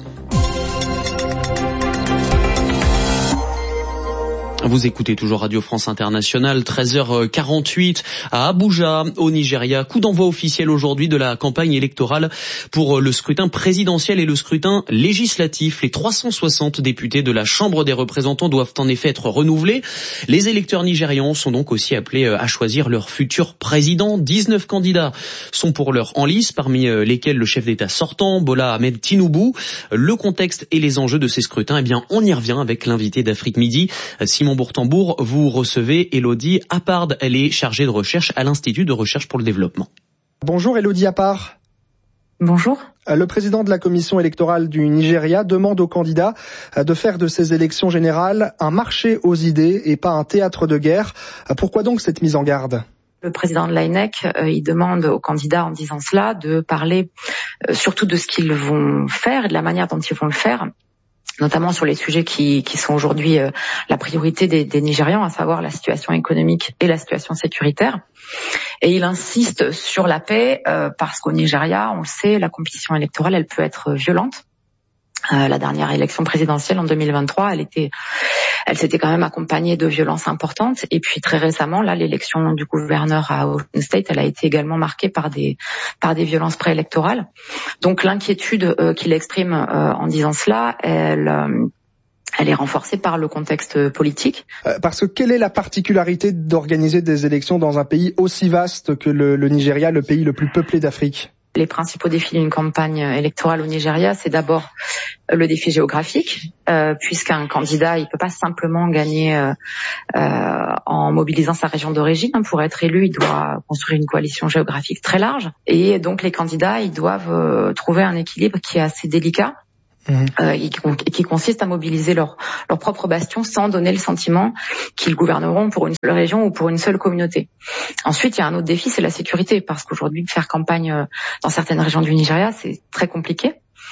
Vous écoutez toujours Radio France Internationale, 13h48 à Abuja, au Nigeria. Coup d'envoi officiel aujourd'hui de la campagne électorale pour le scrutin présidentiel et le scrutin législatif. Les 360 députés de la Chambre des représentants doivent en effet être renouvelés. Les électeurs nigérians sont donc aussi appelés à choisir leur futur président. 19 candidats sont pour l'heure en lice, parmi lesquels le chef d'État sortant, Bola Ahmed Tinubu. Le contexte et les enjeux de ces scrutins, eh bien, on y revient avec l'invité d'Afrique Midi, Simon Bourtambour. Vous recevez Elodie Appard, elle est chargée de recherche à l'Institut de recherche pour le développement. Bonjour Elodie Appard. Bonjour. Le président de la commission électorale du Nigeria demande aux candidats de faire de ces élections générales un marché aux idées et pas un théâtre de guerre. Pourquoi donc cette mise en garde ? Le président de l'INEC, il demande aux candidats en disant cela de parler surtout de ce qu'ils vont faire et de la manière dont ils vont le faire, notamment sur les sujets qui sont aujourd'hui la priorité des Nigérians, à savoir la situation économique et la situation sécuritaire. Et il insiste sur la paix parce qu'au Nigeria, on le sait, la compétition électorale, elle peut être violente. La dernière élection présidentielle en 2023, elle s'était quand même accompagnée de violences importantes. Et puis très récemment, là, l'élection du gouverneur à Osun State, elle a été également marquée par des violences préélectorales. Donc l'inquiétude qu'il exprime en disant cela, elle est renforcée par le contexte politique. Parce que quelle est la particularité d'organiser des élections dans un pays aussi vaste que le Nigeria, le pays le plus peuplé d'Afrique ? Les principaux défis d'une campagne électorale au Nigeria, c'est d'abord le défi géographique, puisqu'un candidat, il peut pas simplement gagner en mobilisant sa région d'origine. Pour être élu, il doit construire une coalition géographique très large. Et donc les candidats, ils doivent trouver un équilibre qui est assez délicat. Qui consiste à mobiliser leur propre bastion sans donner le sentiment qu'ils gouverneront pour une seule région ou pour une seule communauté. Ensuite, il y a un autre défi, c'est la sécurité, parce qu'aujourd'hui, faire campagne dans certaines régions du Nigeria, c'est très compliqué.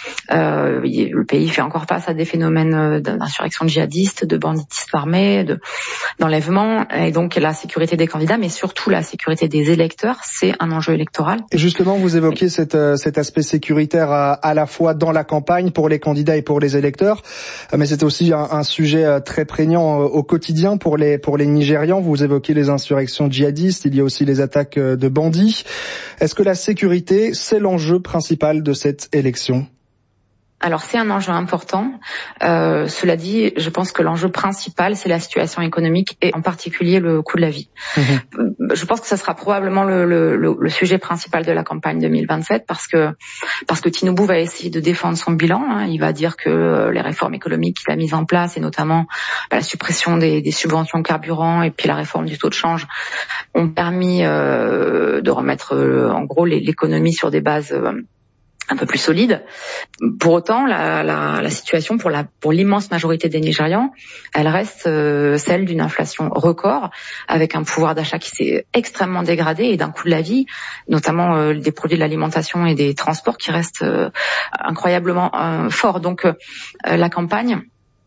Le pays fait encore face à des phénomènes d'insurrection djihadiste, de banditisme armé, d'enlèvement, et donc la sécurité des candidats, mais surtout la sécurité des électeurs, c'est un enjeu électoral. Et justement, vous évoquiez cet aspect sécuritaire à la fois dans la campagne pour les candidats et pour les électeurs, mais c'est aussi un sujet très prégnant au quotidien pour les Nigérians. Vous évoquez les insurrections djihadistes, il y a aussi les attaques de bandits. Est-ce que la sécurité, c'est l'enjeu principal de cette élection ? Alors c'est un enjeu important. Cela dit, je pense que l'enjeu principal, c'est la situation économique et en particulier le coût de la vie. Je pense que ça sera probablement le sujet principal de la campagne 2027 parce que Tinubu va essayer de défendre son bilan. Il va dire que les réformes économiques qu'il a mises en place et notamment la suppression des subventions carburant et puis la réforme du taux de change ont permis de remettre en gros l'économie sur des bases un peu plus solide. Pour autant, la situation pour l'immense majorité des Nigérians, elle reste celle d'une inflation record, avec un pouvoir d'achat qui s'est extrêmement dégradé et d'un coût de la vie, notamment des produits de l'alimentation et des transports qui restent incroyablement forts. Donc la campagne,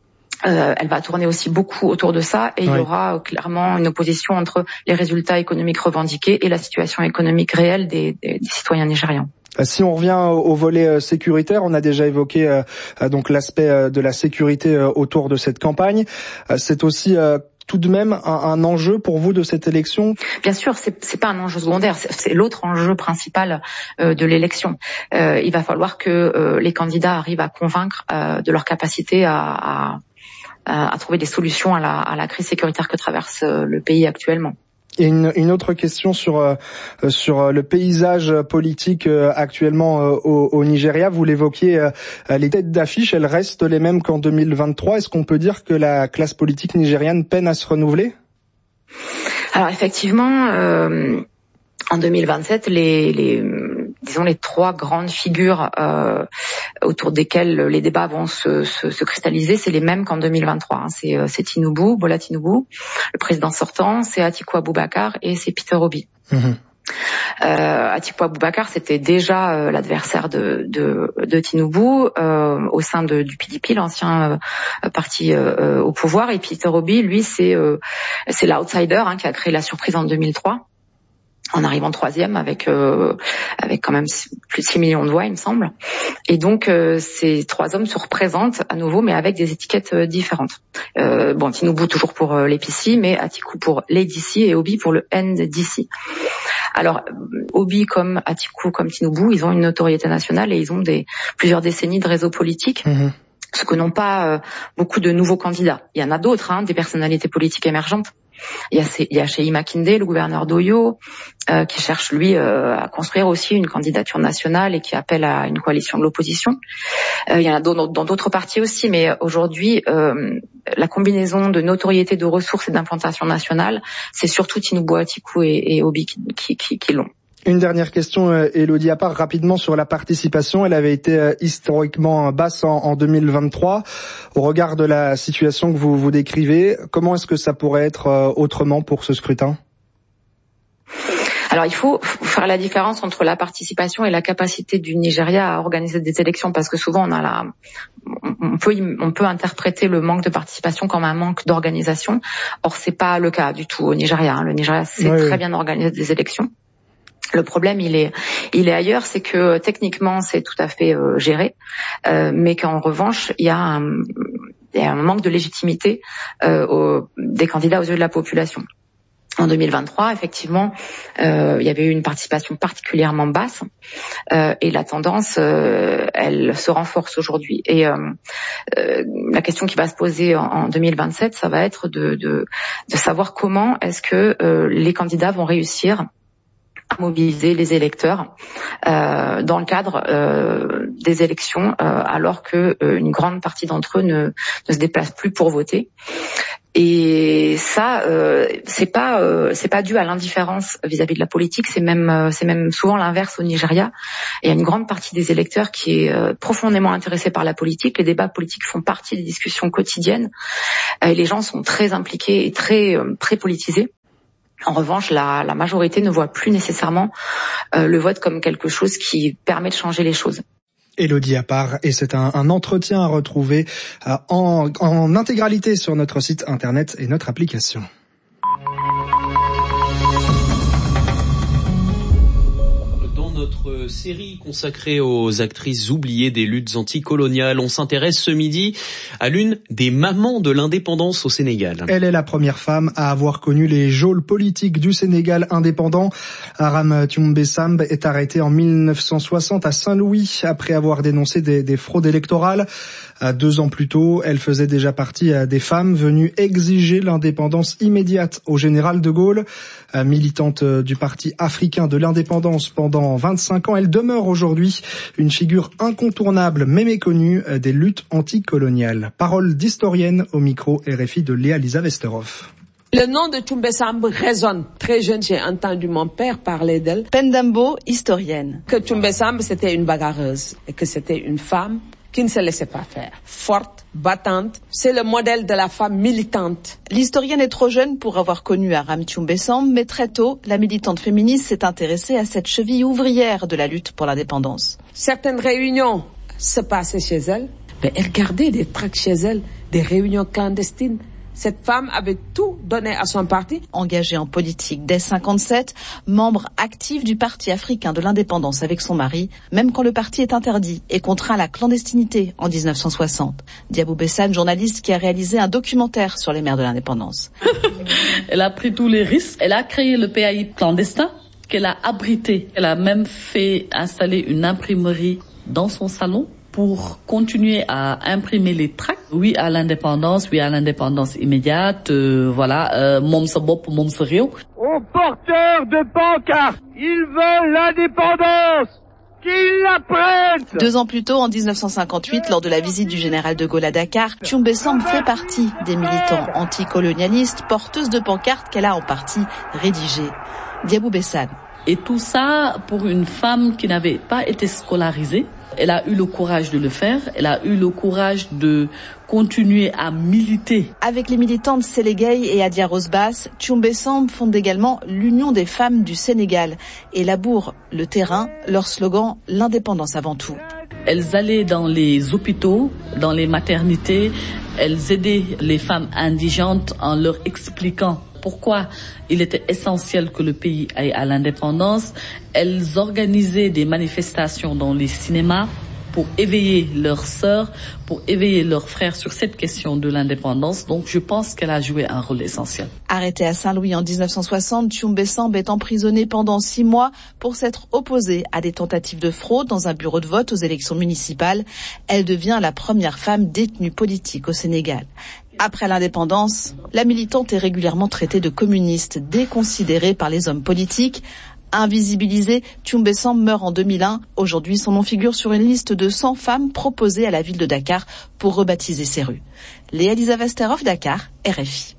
elle va tourner aussi beaucoup autour de ça et il y aura clairement une opposition entre les résultats économiques revendiqués et la situation économique réelle des citoyens nigérians. Si on revient au volet sécuritaire, on a déjà évoqué donc l'aspect de la sécurité autour de cette campagne. C'est aussi tout de même un enjeu pour vous de cette élection ? Bien sûr, c'est pas un enjeu secondaire, c'est l'autre enjeu principal de l'élection. Il va falloir que les candidats arrivent à convaincre de leur capacité à trouver des solutions à la crise sécuritaire que traverse le pays actuellement. Et une autre question sur le paysage politique actuellement au Nigeria. Vous l'évoquiez, les têtes d'affiche, elles restent les mêmes qu'en 2023. Est-ce qu'on peut dire que la classe politique nigériane peine à se renouveler ? Alors effectivement, en 2027, les trois grandes figures autour desquelles les débats vont se cristalliser, c'est les mêmes qu'en 2023. C'est Tinubu, Bola Tinubu, le président sortant, c'est Atiku Abubakar et c'est Peter Obi. Atiku Abubakar, c'était déjà l'adversaire de Tinubu au sein du PDP, l'ancien parti au pouvoir. Et Peter Obi, lui, c'est l'outsider qui a créé la surprise en 2003. En arrivant troisième avec quand même plus de 6 millions de voix, il me semble. Et donc ces trois hommes se représentent à nouveau, mais avec des étiquettes différentes. Tinubu toujours pour l'APC, mais Atiku pour l'ADC et Obi pour le NDC. Alors Obi comme Atiku comme Tinubu, ils ont une notoriété nationale et ils ont plusieurs décennies de réseau politique. Ce que n'ont pas beaucoup de nouveaux candidats. Il y en a d'autres, des personnalités politiques émergentes. Il y a Sheyi Makinde, le gouverneur d'Oyo, qui cherche lui à construire aussi une candidature nationale et qui appelle à une coalition de l'opposition. Il y en a dans d'autres partis aussi, mais aujourd'hui, la combinaison de notoriété, de ressources et d'implantation nationale, c'est surtout Tinubu, Atiku et Obi qui l'ont. Une dernière question, Elodie Apar, rapidement sur la participation. Elle avait été historiquement basse en 2023. Au regard de la situation que vous décrivez, comment est-ce que ça pourrait être autrement pour ce scrutin ? Alors il faut faire la différence entre la participation et la capacité du Nigeria à organiser des élections, parce que souvent on peut interpréter le manque de participation comme un manque d'organisation. Or c'est pas le cas du tout au Nigeria. Le Nigeria sait très bien organiser des élections. Le problème, il est ailleurs, c'est que techniquement, c'est tout à fait géré, mais qu'en revanche, il y a un manque de légitimité des candidats aux yeux de la population. En 2023, effectivement, il y avait eu une participation particulièrement basse, et la tendance, elle se renforce aujourd'hui. Et la question qui va se poser en 2027, ça va être de savoir comment est-ce que les candidats vont réussir à mobiliser les électeurs dans le cadre des élections, alors que une grande partie d'entre eux ne se déplacent plus pour voter. Et ça, c'est pas dû à l'indifférence vis-à-vis de la politique, c'est même souvent l'inverse au Nigeria. Il y a une grande partie des électeurs qui est profondément intéressée par la politique. Les débats politiques font partie des discussions quotidiennes. Et les gens sont très impliqués et très politisés. En revanche, la majorité ne voit plus nécessairement le vote comme quelque chose qui permet de changer les choses. Elodie Apar, et c'est un entretien à retrouver en intégralité sur notre site internet et notre application. Notre série consacrée aux actrices oubliées des luttes anticoloniales, on s'intéresse ce midi à l'une des mamans de l'indépendance au Sénégal. Elle est la première femme à avoir connu les geôles politiques du Sénégal indépendant. Aram Toumbe Samb est arrêtée en 1960 à Saint-Louis après avoir dénoncé des fraudes électorales. 2 ans plus tôt, elle faisait déjà partie des femmes venues exiger l'indépendance immédiate au général de Gaulle. Militante du Parti africain de l'indépendance pendant 25 ans, elle demeure aujourd'hui une figure incontournable mais méconnue des luttes anticoloniales. Parole d'historienne au micro RFI de Léa Lisa Westerhoff. Le nom de Toumbe Samb résonne. Très jeune, j'ai entendu mon père parler d'elle. Pendambo, historienne. Que Toumbe Samb, c'était une bagarreuse et que c'était une femme qui ne se laissait pas faire. Forte, battante, c'est le modèle de la femme militante. L'historienne est trop jeune pour avoir connu Aram Toumbe Samb, mais très tôt, la militante féministe s'est intéressée à cette cheville ouvrière de la lutte pour l'indépendance. Certaines réunions se passaient chez elle, mais elle gardait des tracts chez elle, des réunions clandestines. Cette femme avait tout donné à son parti. Engagée en politique dès 57, membre active du Parti africain de l'indépendance avec son mari, même quand le parti est interdit et contraint à la clandestinité en 1960. Diabou Bessane, journaliste qui a réalisé un documentaire sur les mères de l'indépendance. Elle a pris tous les risques. Elle a créé le PAI clandestin qu'elle a abrité. Elle a même fait installer une imprimerie dans son salon pour continuer à imprimer les tracts. Oui à l'indépendance immédiate, mom sa bop, mom sa réew. Aux porteurs de pancartes, ils veulent l'indépendance, qu'ils la prennent. 2 ans plus tôt, en 1958, lors de la visite du général de Gaulle à Dakar, Toumbe Samb fait partie des militants anticolonialistes, porteuses de pancartes qu'elle a en partie rédigées. Diabou Bessane. Et tout ça pour une femme qui n'avait pas été scolarisée. Elle a eu le courage de le faire, elle a eu le courage de continuer à militer. Avec les militantes Sélégué et Adia Rosbas, Thiombé Samb fonde également l'Union des femmes du Sénégal et labourent le terrain, leur slogan « L'indépendance avant tout ». Elles allaient dans les hôpitaux, dans les maternités, elles aidaient les femmes indigentes en leur expliquant pourquoi il était essentiel que le pays aille à l'indépendance. Elles organisaient des manifestations dans les cinémas pour éveiller leurs sœurs, pour éveiller leurs frères sur cette question de l'indépendance. Donc je pense qu'elle a joué un rôle essentiel. Arrêtée à Saint-Louis en 1960, Thiombé Samb est emprisonnée pendant 6 mois pour s'être opposée à des tentatives de fraude dans un bureau de vote aux élections municipales. Elle devient la première femme détenue politique au Sénégal. Après l'indépendance, la militante est régulièrement traitée de communiste, déconsidérée par les hommes politiques. Invisibilisée, Thiombé Samb meurt en 2001. Aujourd'hui, son nom figure sur une liste de 100 femmes proposées à la ville de Dakar pour rebaptiser ses rues. Léa Lisa Vesterhoff, Dakar, RFI.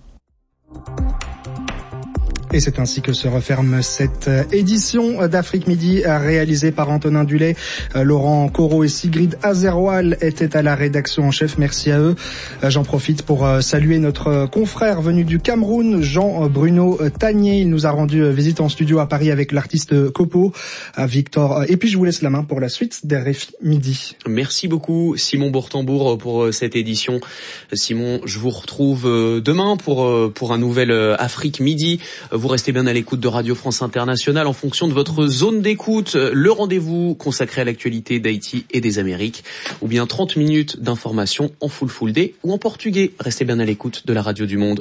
Et c'est ainsi que se referme cette édition d'Afrique Midi réalisée par Antonin Dulay. Laurent Corot et Sigrid Azerwal étaient à la rédaction en chef. Merci à eux. J'en profite pour saluer notre confrère venu du Cameroun, Jean-Bruno Tagné. Il nous a rendu visite en studio à Paris avec l'artiste Kopo, Victor. Et puis je vous laisse la main pour la suite d'RFI Midi. Merci beaucoup Simon Bourtambour pour cette édition. Simon, je vous retrouve demain pour un nouvel Afrique Midi. Vous restez bien à l'écoute de Radio France Internationale en fonction de votre zone d'écoute. Le rendez-vous consacré à l'actualité d'Haïti et des Amériques, ou bien 30 minutes d'information en full day ou en portugais. Restez bien à l'écoute de la Radio du Monde.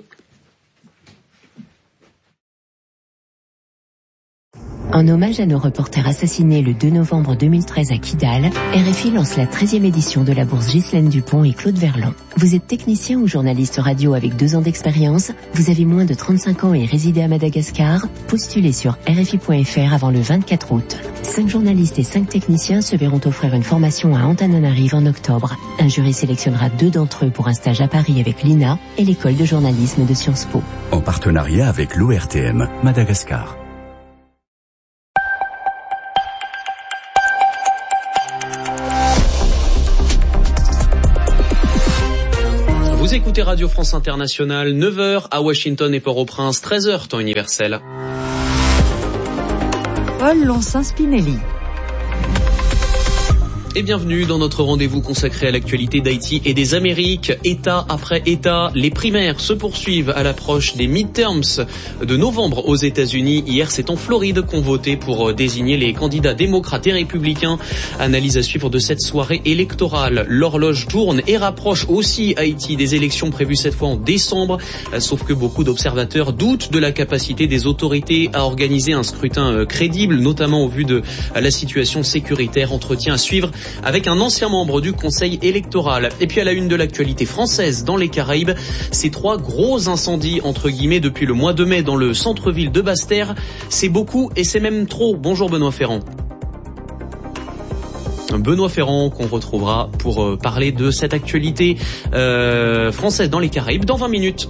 En hommage à nos reporters assassinés le 2 novembre 2013 à Kidal, RFI lance la 13e édition de la bourse Ghislaine Dupont et Claude Verlan. Vous êtes technicien ou journaliste radio avec 2 ans d'expérience, vous avez moins de 35 ans et résidez à Madagascar, postulez sur RFI.fr avant le 24 août. 5 journalistes et 5 techniciens se verront offrir une formation à Antananarive en octobre. Un jury sélectionnera 2 d'entre eux pour un stage à Paris avec l'INA et l'école de journalisme de Sciences Po. En partenariat avec l'ORTM, Madagascar. Vous écoutez Radio France Internationale, 9h à Washington et Port-au-Prince, 13h temps universel. Paul Lonsin-Spinelli. Et bienvenue dans notre rendez-vous consacré à l'actualité d'Haïti et des Amériques. État après État, les primaires se poursuivent à l'approche des midterms de novembre aux États-Unis. Hier, c'est en Floride qu'on votait pour désigner les candidats démocrates et républicains. Analyse à suivre de cette soirée électorale. L'horloge tourne et rapproche aussi Haïti des élections prévues cette fois en décembre. Sauf que beaucoup d'observateurs doutent de la capacité des autorités à organiser un scrutin crédible, notamment au vu de la situation sécuritaire. Entretien à suivre avec un ancien membre du Conseil électoral. Et puis à la une de l'actualité française dans les Caraïbes, ces 3 gros incendies entre guillemets depuis le mois de mai dans le centre-ville de Basse-Terre. C'est beaucoup et c'est même trop. Bonjour Benoît Ferrand. Benoît Ferrand qu'on retrouvera pour parler de cette actualité française dans les Caraïbes dans 20 minutes.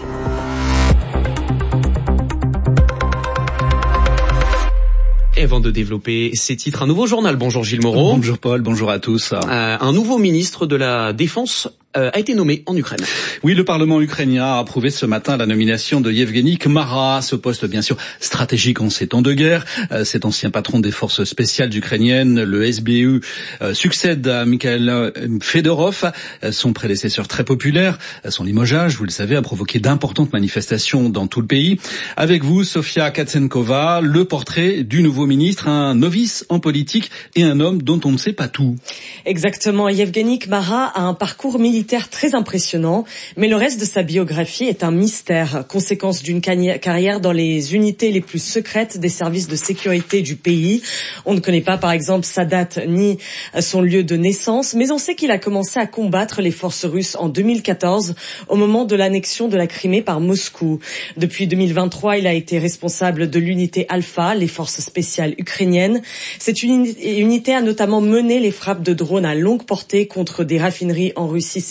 Et avant de développer ces titres, un nouveau journal. Bonjour Gilles Moreau. Bonjour Paul, bonjour à tous. Un nouveau ministre de la Défense a été nommé en Ukraine. Oui, le Parlement ukrainien a approuvé ce matin la nomination de Yevgeny Kmara, ce poste bien sûr stratégique en ces temps de guerre. Cet ancien patron des forces spéciales ukrainiennes, le SBU, succède à Mikhail Fedorov, son prédécesseur très populaire. Son limogeage, vous le savez, a provoqué d'importantes manifestations dans tout le pays. Avec vous, Sofia Katsenkova, le portrait du nouveau ministre, un novice en politique et un homme dont on ne sait pas tout. Exactement, Yevgeny Kmara a un parcours militaire très impressionnant, mais le reste de sa biographie est un mystère, conséquence d'une carrière dans les unités les plus secrètes des services de sécurité du pays. On ne connaît pas par exemple sa date ni son lieu de naissance, mais on sait qu'il a commencé à combattre les forces russes en 2014, au moment de l'annexion de la Crimée par Moscou. Depuis 2023, il a été responsable de l'unité Alpha, les forces spéciales ukrainiennes. Cette unité a notamment mené les frappes de drones à longue portée contre des raffineries en Russie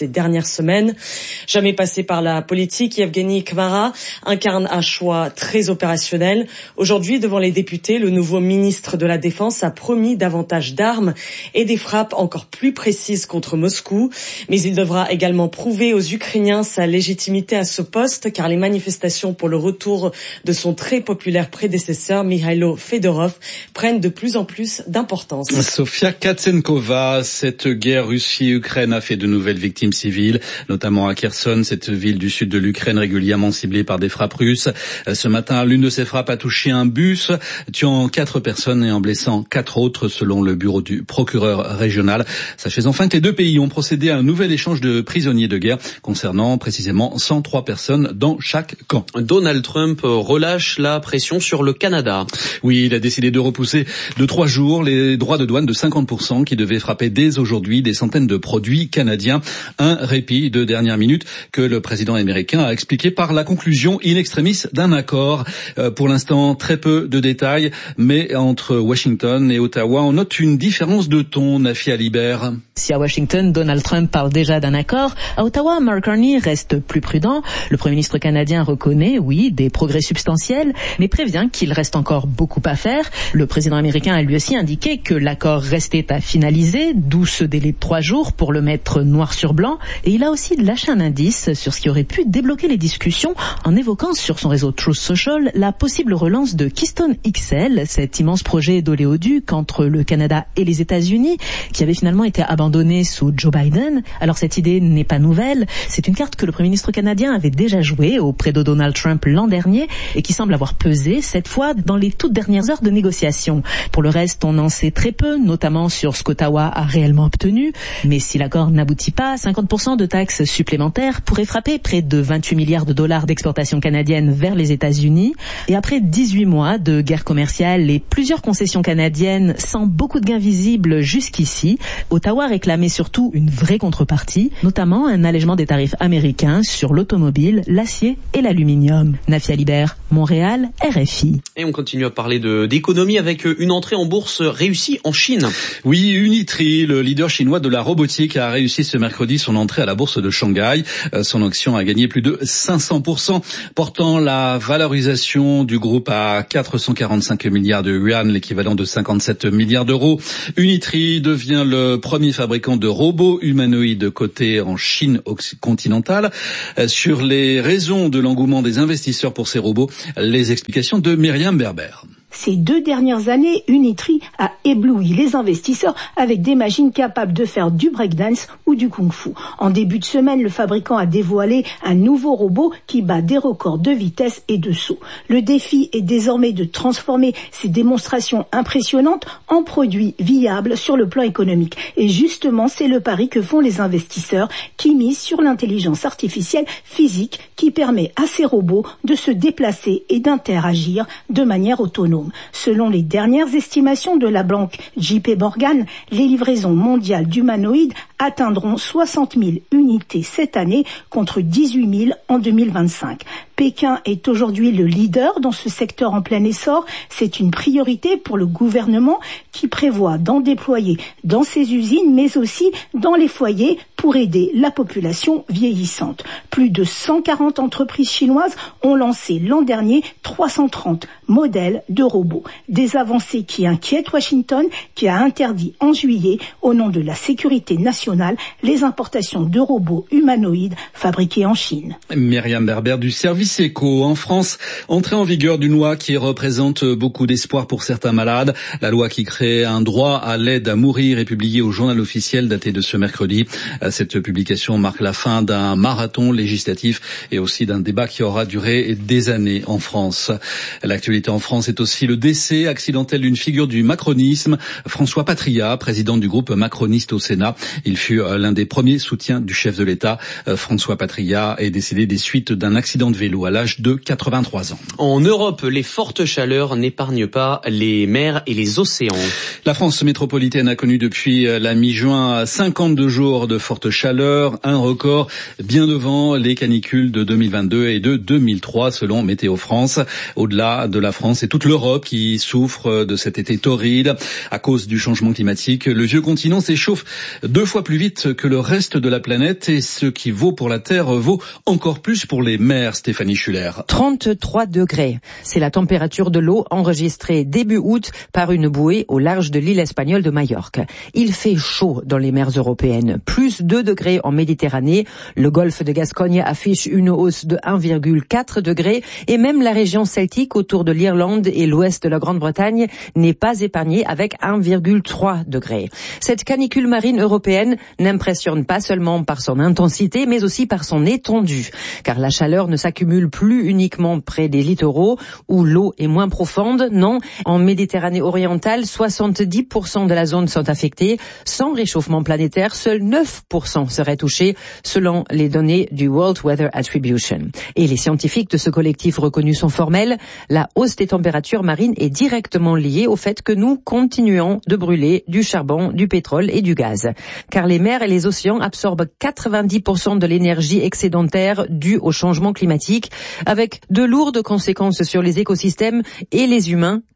ces dernières semaines. Jamais passé par la politique, Yevgeny Kmara incarne un choix très opérationnel. Aujourd'hui, devant les députés, le nouveau ministre de la Défense a promis davantage d'armes et des frappes encore plus précises contre Moscou. Mais il devra également prouver aux Ukrainiens sa légitimité à ce poste, car les manifestations pour le retour de son très populaire prédécesseur, Mikhailo Fedorov, prennent de plus en plus d'importance. Sofia Katsenkova, cette guerre Russie-Ukraine a fait de nouvelles victimes civiles, notamment à Kherson, cette ville du sud de l'Ukraine régulièrement ciblée par des frappes russes. Ce matin, l'une de ces frappes a touché un bus, tuant 4 personnes et en blessant 4 autres, selon le bureau du procureur régional. Sachez enfin que les deux pays ont procédé à un nouvel échange de prisonniers de guerre, concernant précisément 103 personnes dans chaque camp. Donald Trump relâche la pression sur le Canada. Oui, il a décidé de repousser de 3 jours les droits de douane de 50% qui devaient frapper dès aujourd'hui des centaines de produits canadiens. Un répit de dernière minute que le président américain a expliqué par la conclusion in extremis d'un accord. Pour l'instant, très peu de détails, mais entre Washington et Ottawa, on note une différence de ton, Nafi Alibert. Si à Washington, Donald Trump parle déjà d'un accord, à Ottawa, Mark Carney reste plus prudent. Le Premier ministre canadien reconnaît, oui, des progrès substantiels, mais prévient qu'il reste encore beaucoup à faire. Le président américain a lui aussi indiqué que l'accord restait à finaliser, d'où ce délai de 3 jours pour le mettre noir sur blanc. Et il a aussi lâché un indice sur ce qui aurait pu débloquer les discussions en évoquant sur son réseau Truth Social la possible relance de Keystone XL, cet immense projet d'oléoduc entre le Canada et les États-Unis, qui avait finalement été abandonné sous Joe Biden. Alors cette idée n'est pas nouvelle, c'est une carte que le Premier ministre canadien avait déjà jouée auprès de Donald Trump l'an dernier et qui semble avoir pesé cette fois dans les toutes dernières heures de négociation. Pour le reste, on en sait très peu, notamment sur ce qu'Ottawa a réellement obtenu. Mais si l'accord n'aboutit pas, 50% de taxes supplémentaires pourraient frapper près de 28 milliards de dollars d'exportation canadienne vers les États-Unis. Et après 18 mois de guerre commerciale et plusieurs concessions canadiennes sans beaucoup de gains visibles jusqu'ici, Ottawa réclamait surtout une vraie contrepartie, notamment un allègement des tarifs américains sur l'automobile, l'acier et l'aluminium. Nafi Alibert, Montréal, RFI. Et on continue à parler d'économie avec une entrée en bourse réussie en Chine. Oui, Unitree, le leader chinois de la robotique, a réussi ce mercredi son entrée à la bourse de Shanghai. Son action a gagné plus de 500%, portant la valorisation du groupe à 445 milliards de yuan, l'équivalent de 57 milliards d'euros. Unitree devient le premier fabricant de robots humanoïdes cotés en Chine continentale. Sur les raisons de l'engouement des investisseurs pour ces robots, les explications de Myriam Berber. Ces 2 dernières années, Unitree a ébloui les investisseurs avec des machines capables de faire du breakdance ou du kung-fu. En début de semaine, le fabricant a dévoilé un nouveau robot qui bat des records de vitesse et de saut. Le défi est désormais de transformer ces démonstrations impressionnantes en produits viables sur le plan économique. Et justement, c'est le pari que font les investisseurs qui misent sur l'intelligence artificielle physique qui permet à ces robots de se déplacer et d'interagir de manière autonome. Selon les dernières estimations de la banque JP Morgan, les livraisons mondiales d'humanoïdes atteindront 60 000 unités cette année contre 18 000 en 2025. Pékin est aujourd'hui le leader dans ce secteur en plein essor. C'est une priorité pour le gouvernement qui prévoit d'en déployer dans ses usines, mais aussi dans les foyers pour aider la population vieillissante. Plus de 140 entreprises chinoises ont lancé l'an dernier 330 modèles de robots. Des avancées qui inquiètent Washington, qui a interdit en juillet, au nom de la sécurité nationale, les importations de robots humanoïdes fabriqués en Chine. Myriam Berber du service Éco. En France, entrée en vigueur d'une loi qui représente beaucoup d'espoir pour certains malades. La loi qui crée un droit à l'aide à mourir est publiée au journal officiel daté de ce mercredi. Cette publication marque la fin d'un marathon législatif et aussi d'un débat qui aura duré des années en France. L'actualité en France est aussi le décès accidentel d'une figure du macronisme, François Patriat, président du groupe macroniste au Sénat. Il fut l'un des premiers soutiens du chef de l'État. François Patriat est décédé des suites d'un accident de vélo à l'âge de 83 ans. En Europe, les fortes chaleurs n'épargnent pas les mers et les océans. La France métropolitaine a connu depuis la mi-juin 52 jours de fortes forte chaleur, un record bien devant les canicules de 2022 et de 2003 selon Météo France. Au-delà de la France et toute l'Europe qui souffre de cet été torride à cause du changement climatique, le vieux continent s'échauffe 2 fois plus vite que le reste de la planète et ce qui vaut pour la Terre vaut encore plus pour les mers, Stéphanie Schuller. 33 degrés. C'est la température de l'eau enregistrée début août par une bouée au large de l'île espagnole de Majorque. Il fait chaud dans les mers européennes. Plus 2 degrés en Méditerranée. Le golfe de Gascogne affiche une hausse de 1,4 degrés et même la région celtique autour de l'Irlande et l'ouest de la Grande-Bretagne n'est pas épargnée avec 1,3 degrés. Cette canicule marine européenne n'impressionne pas seulement par son intensité mais aussi par son étendue. Car la chaleur ne s'accumule plus uniquement près des littoraux où l'eau est moins profonde. Non, en Méditerranée orientale, 70% de la zone sont affectées. Sans réchauffement planétaire, seuls 9% seraient touchés selon les données du World Weather Attribution. Et les scientifiques de ce collectif reconnu sont formels. La hausse des températures marines est directement liée au fait que nous continuons de brûler du charbon, du pétrole et du gaz. Car les mers et les océans absorbent 90% de l'énergie excédentaire due au changement climatique, avec de lourdes conséquences sur les écosystèmes et les humains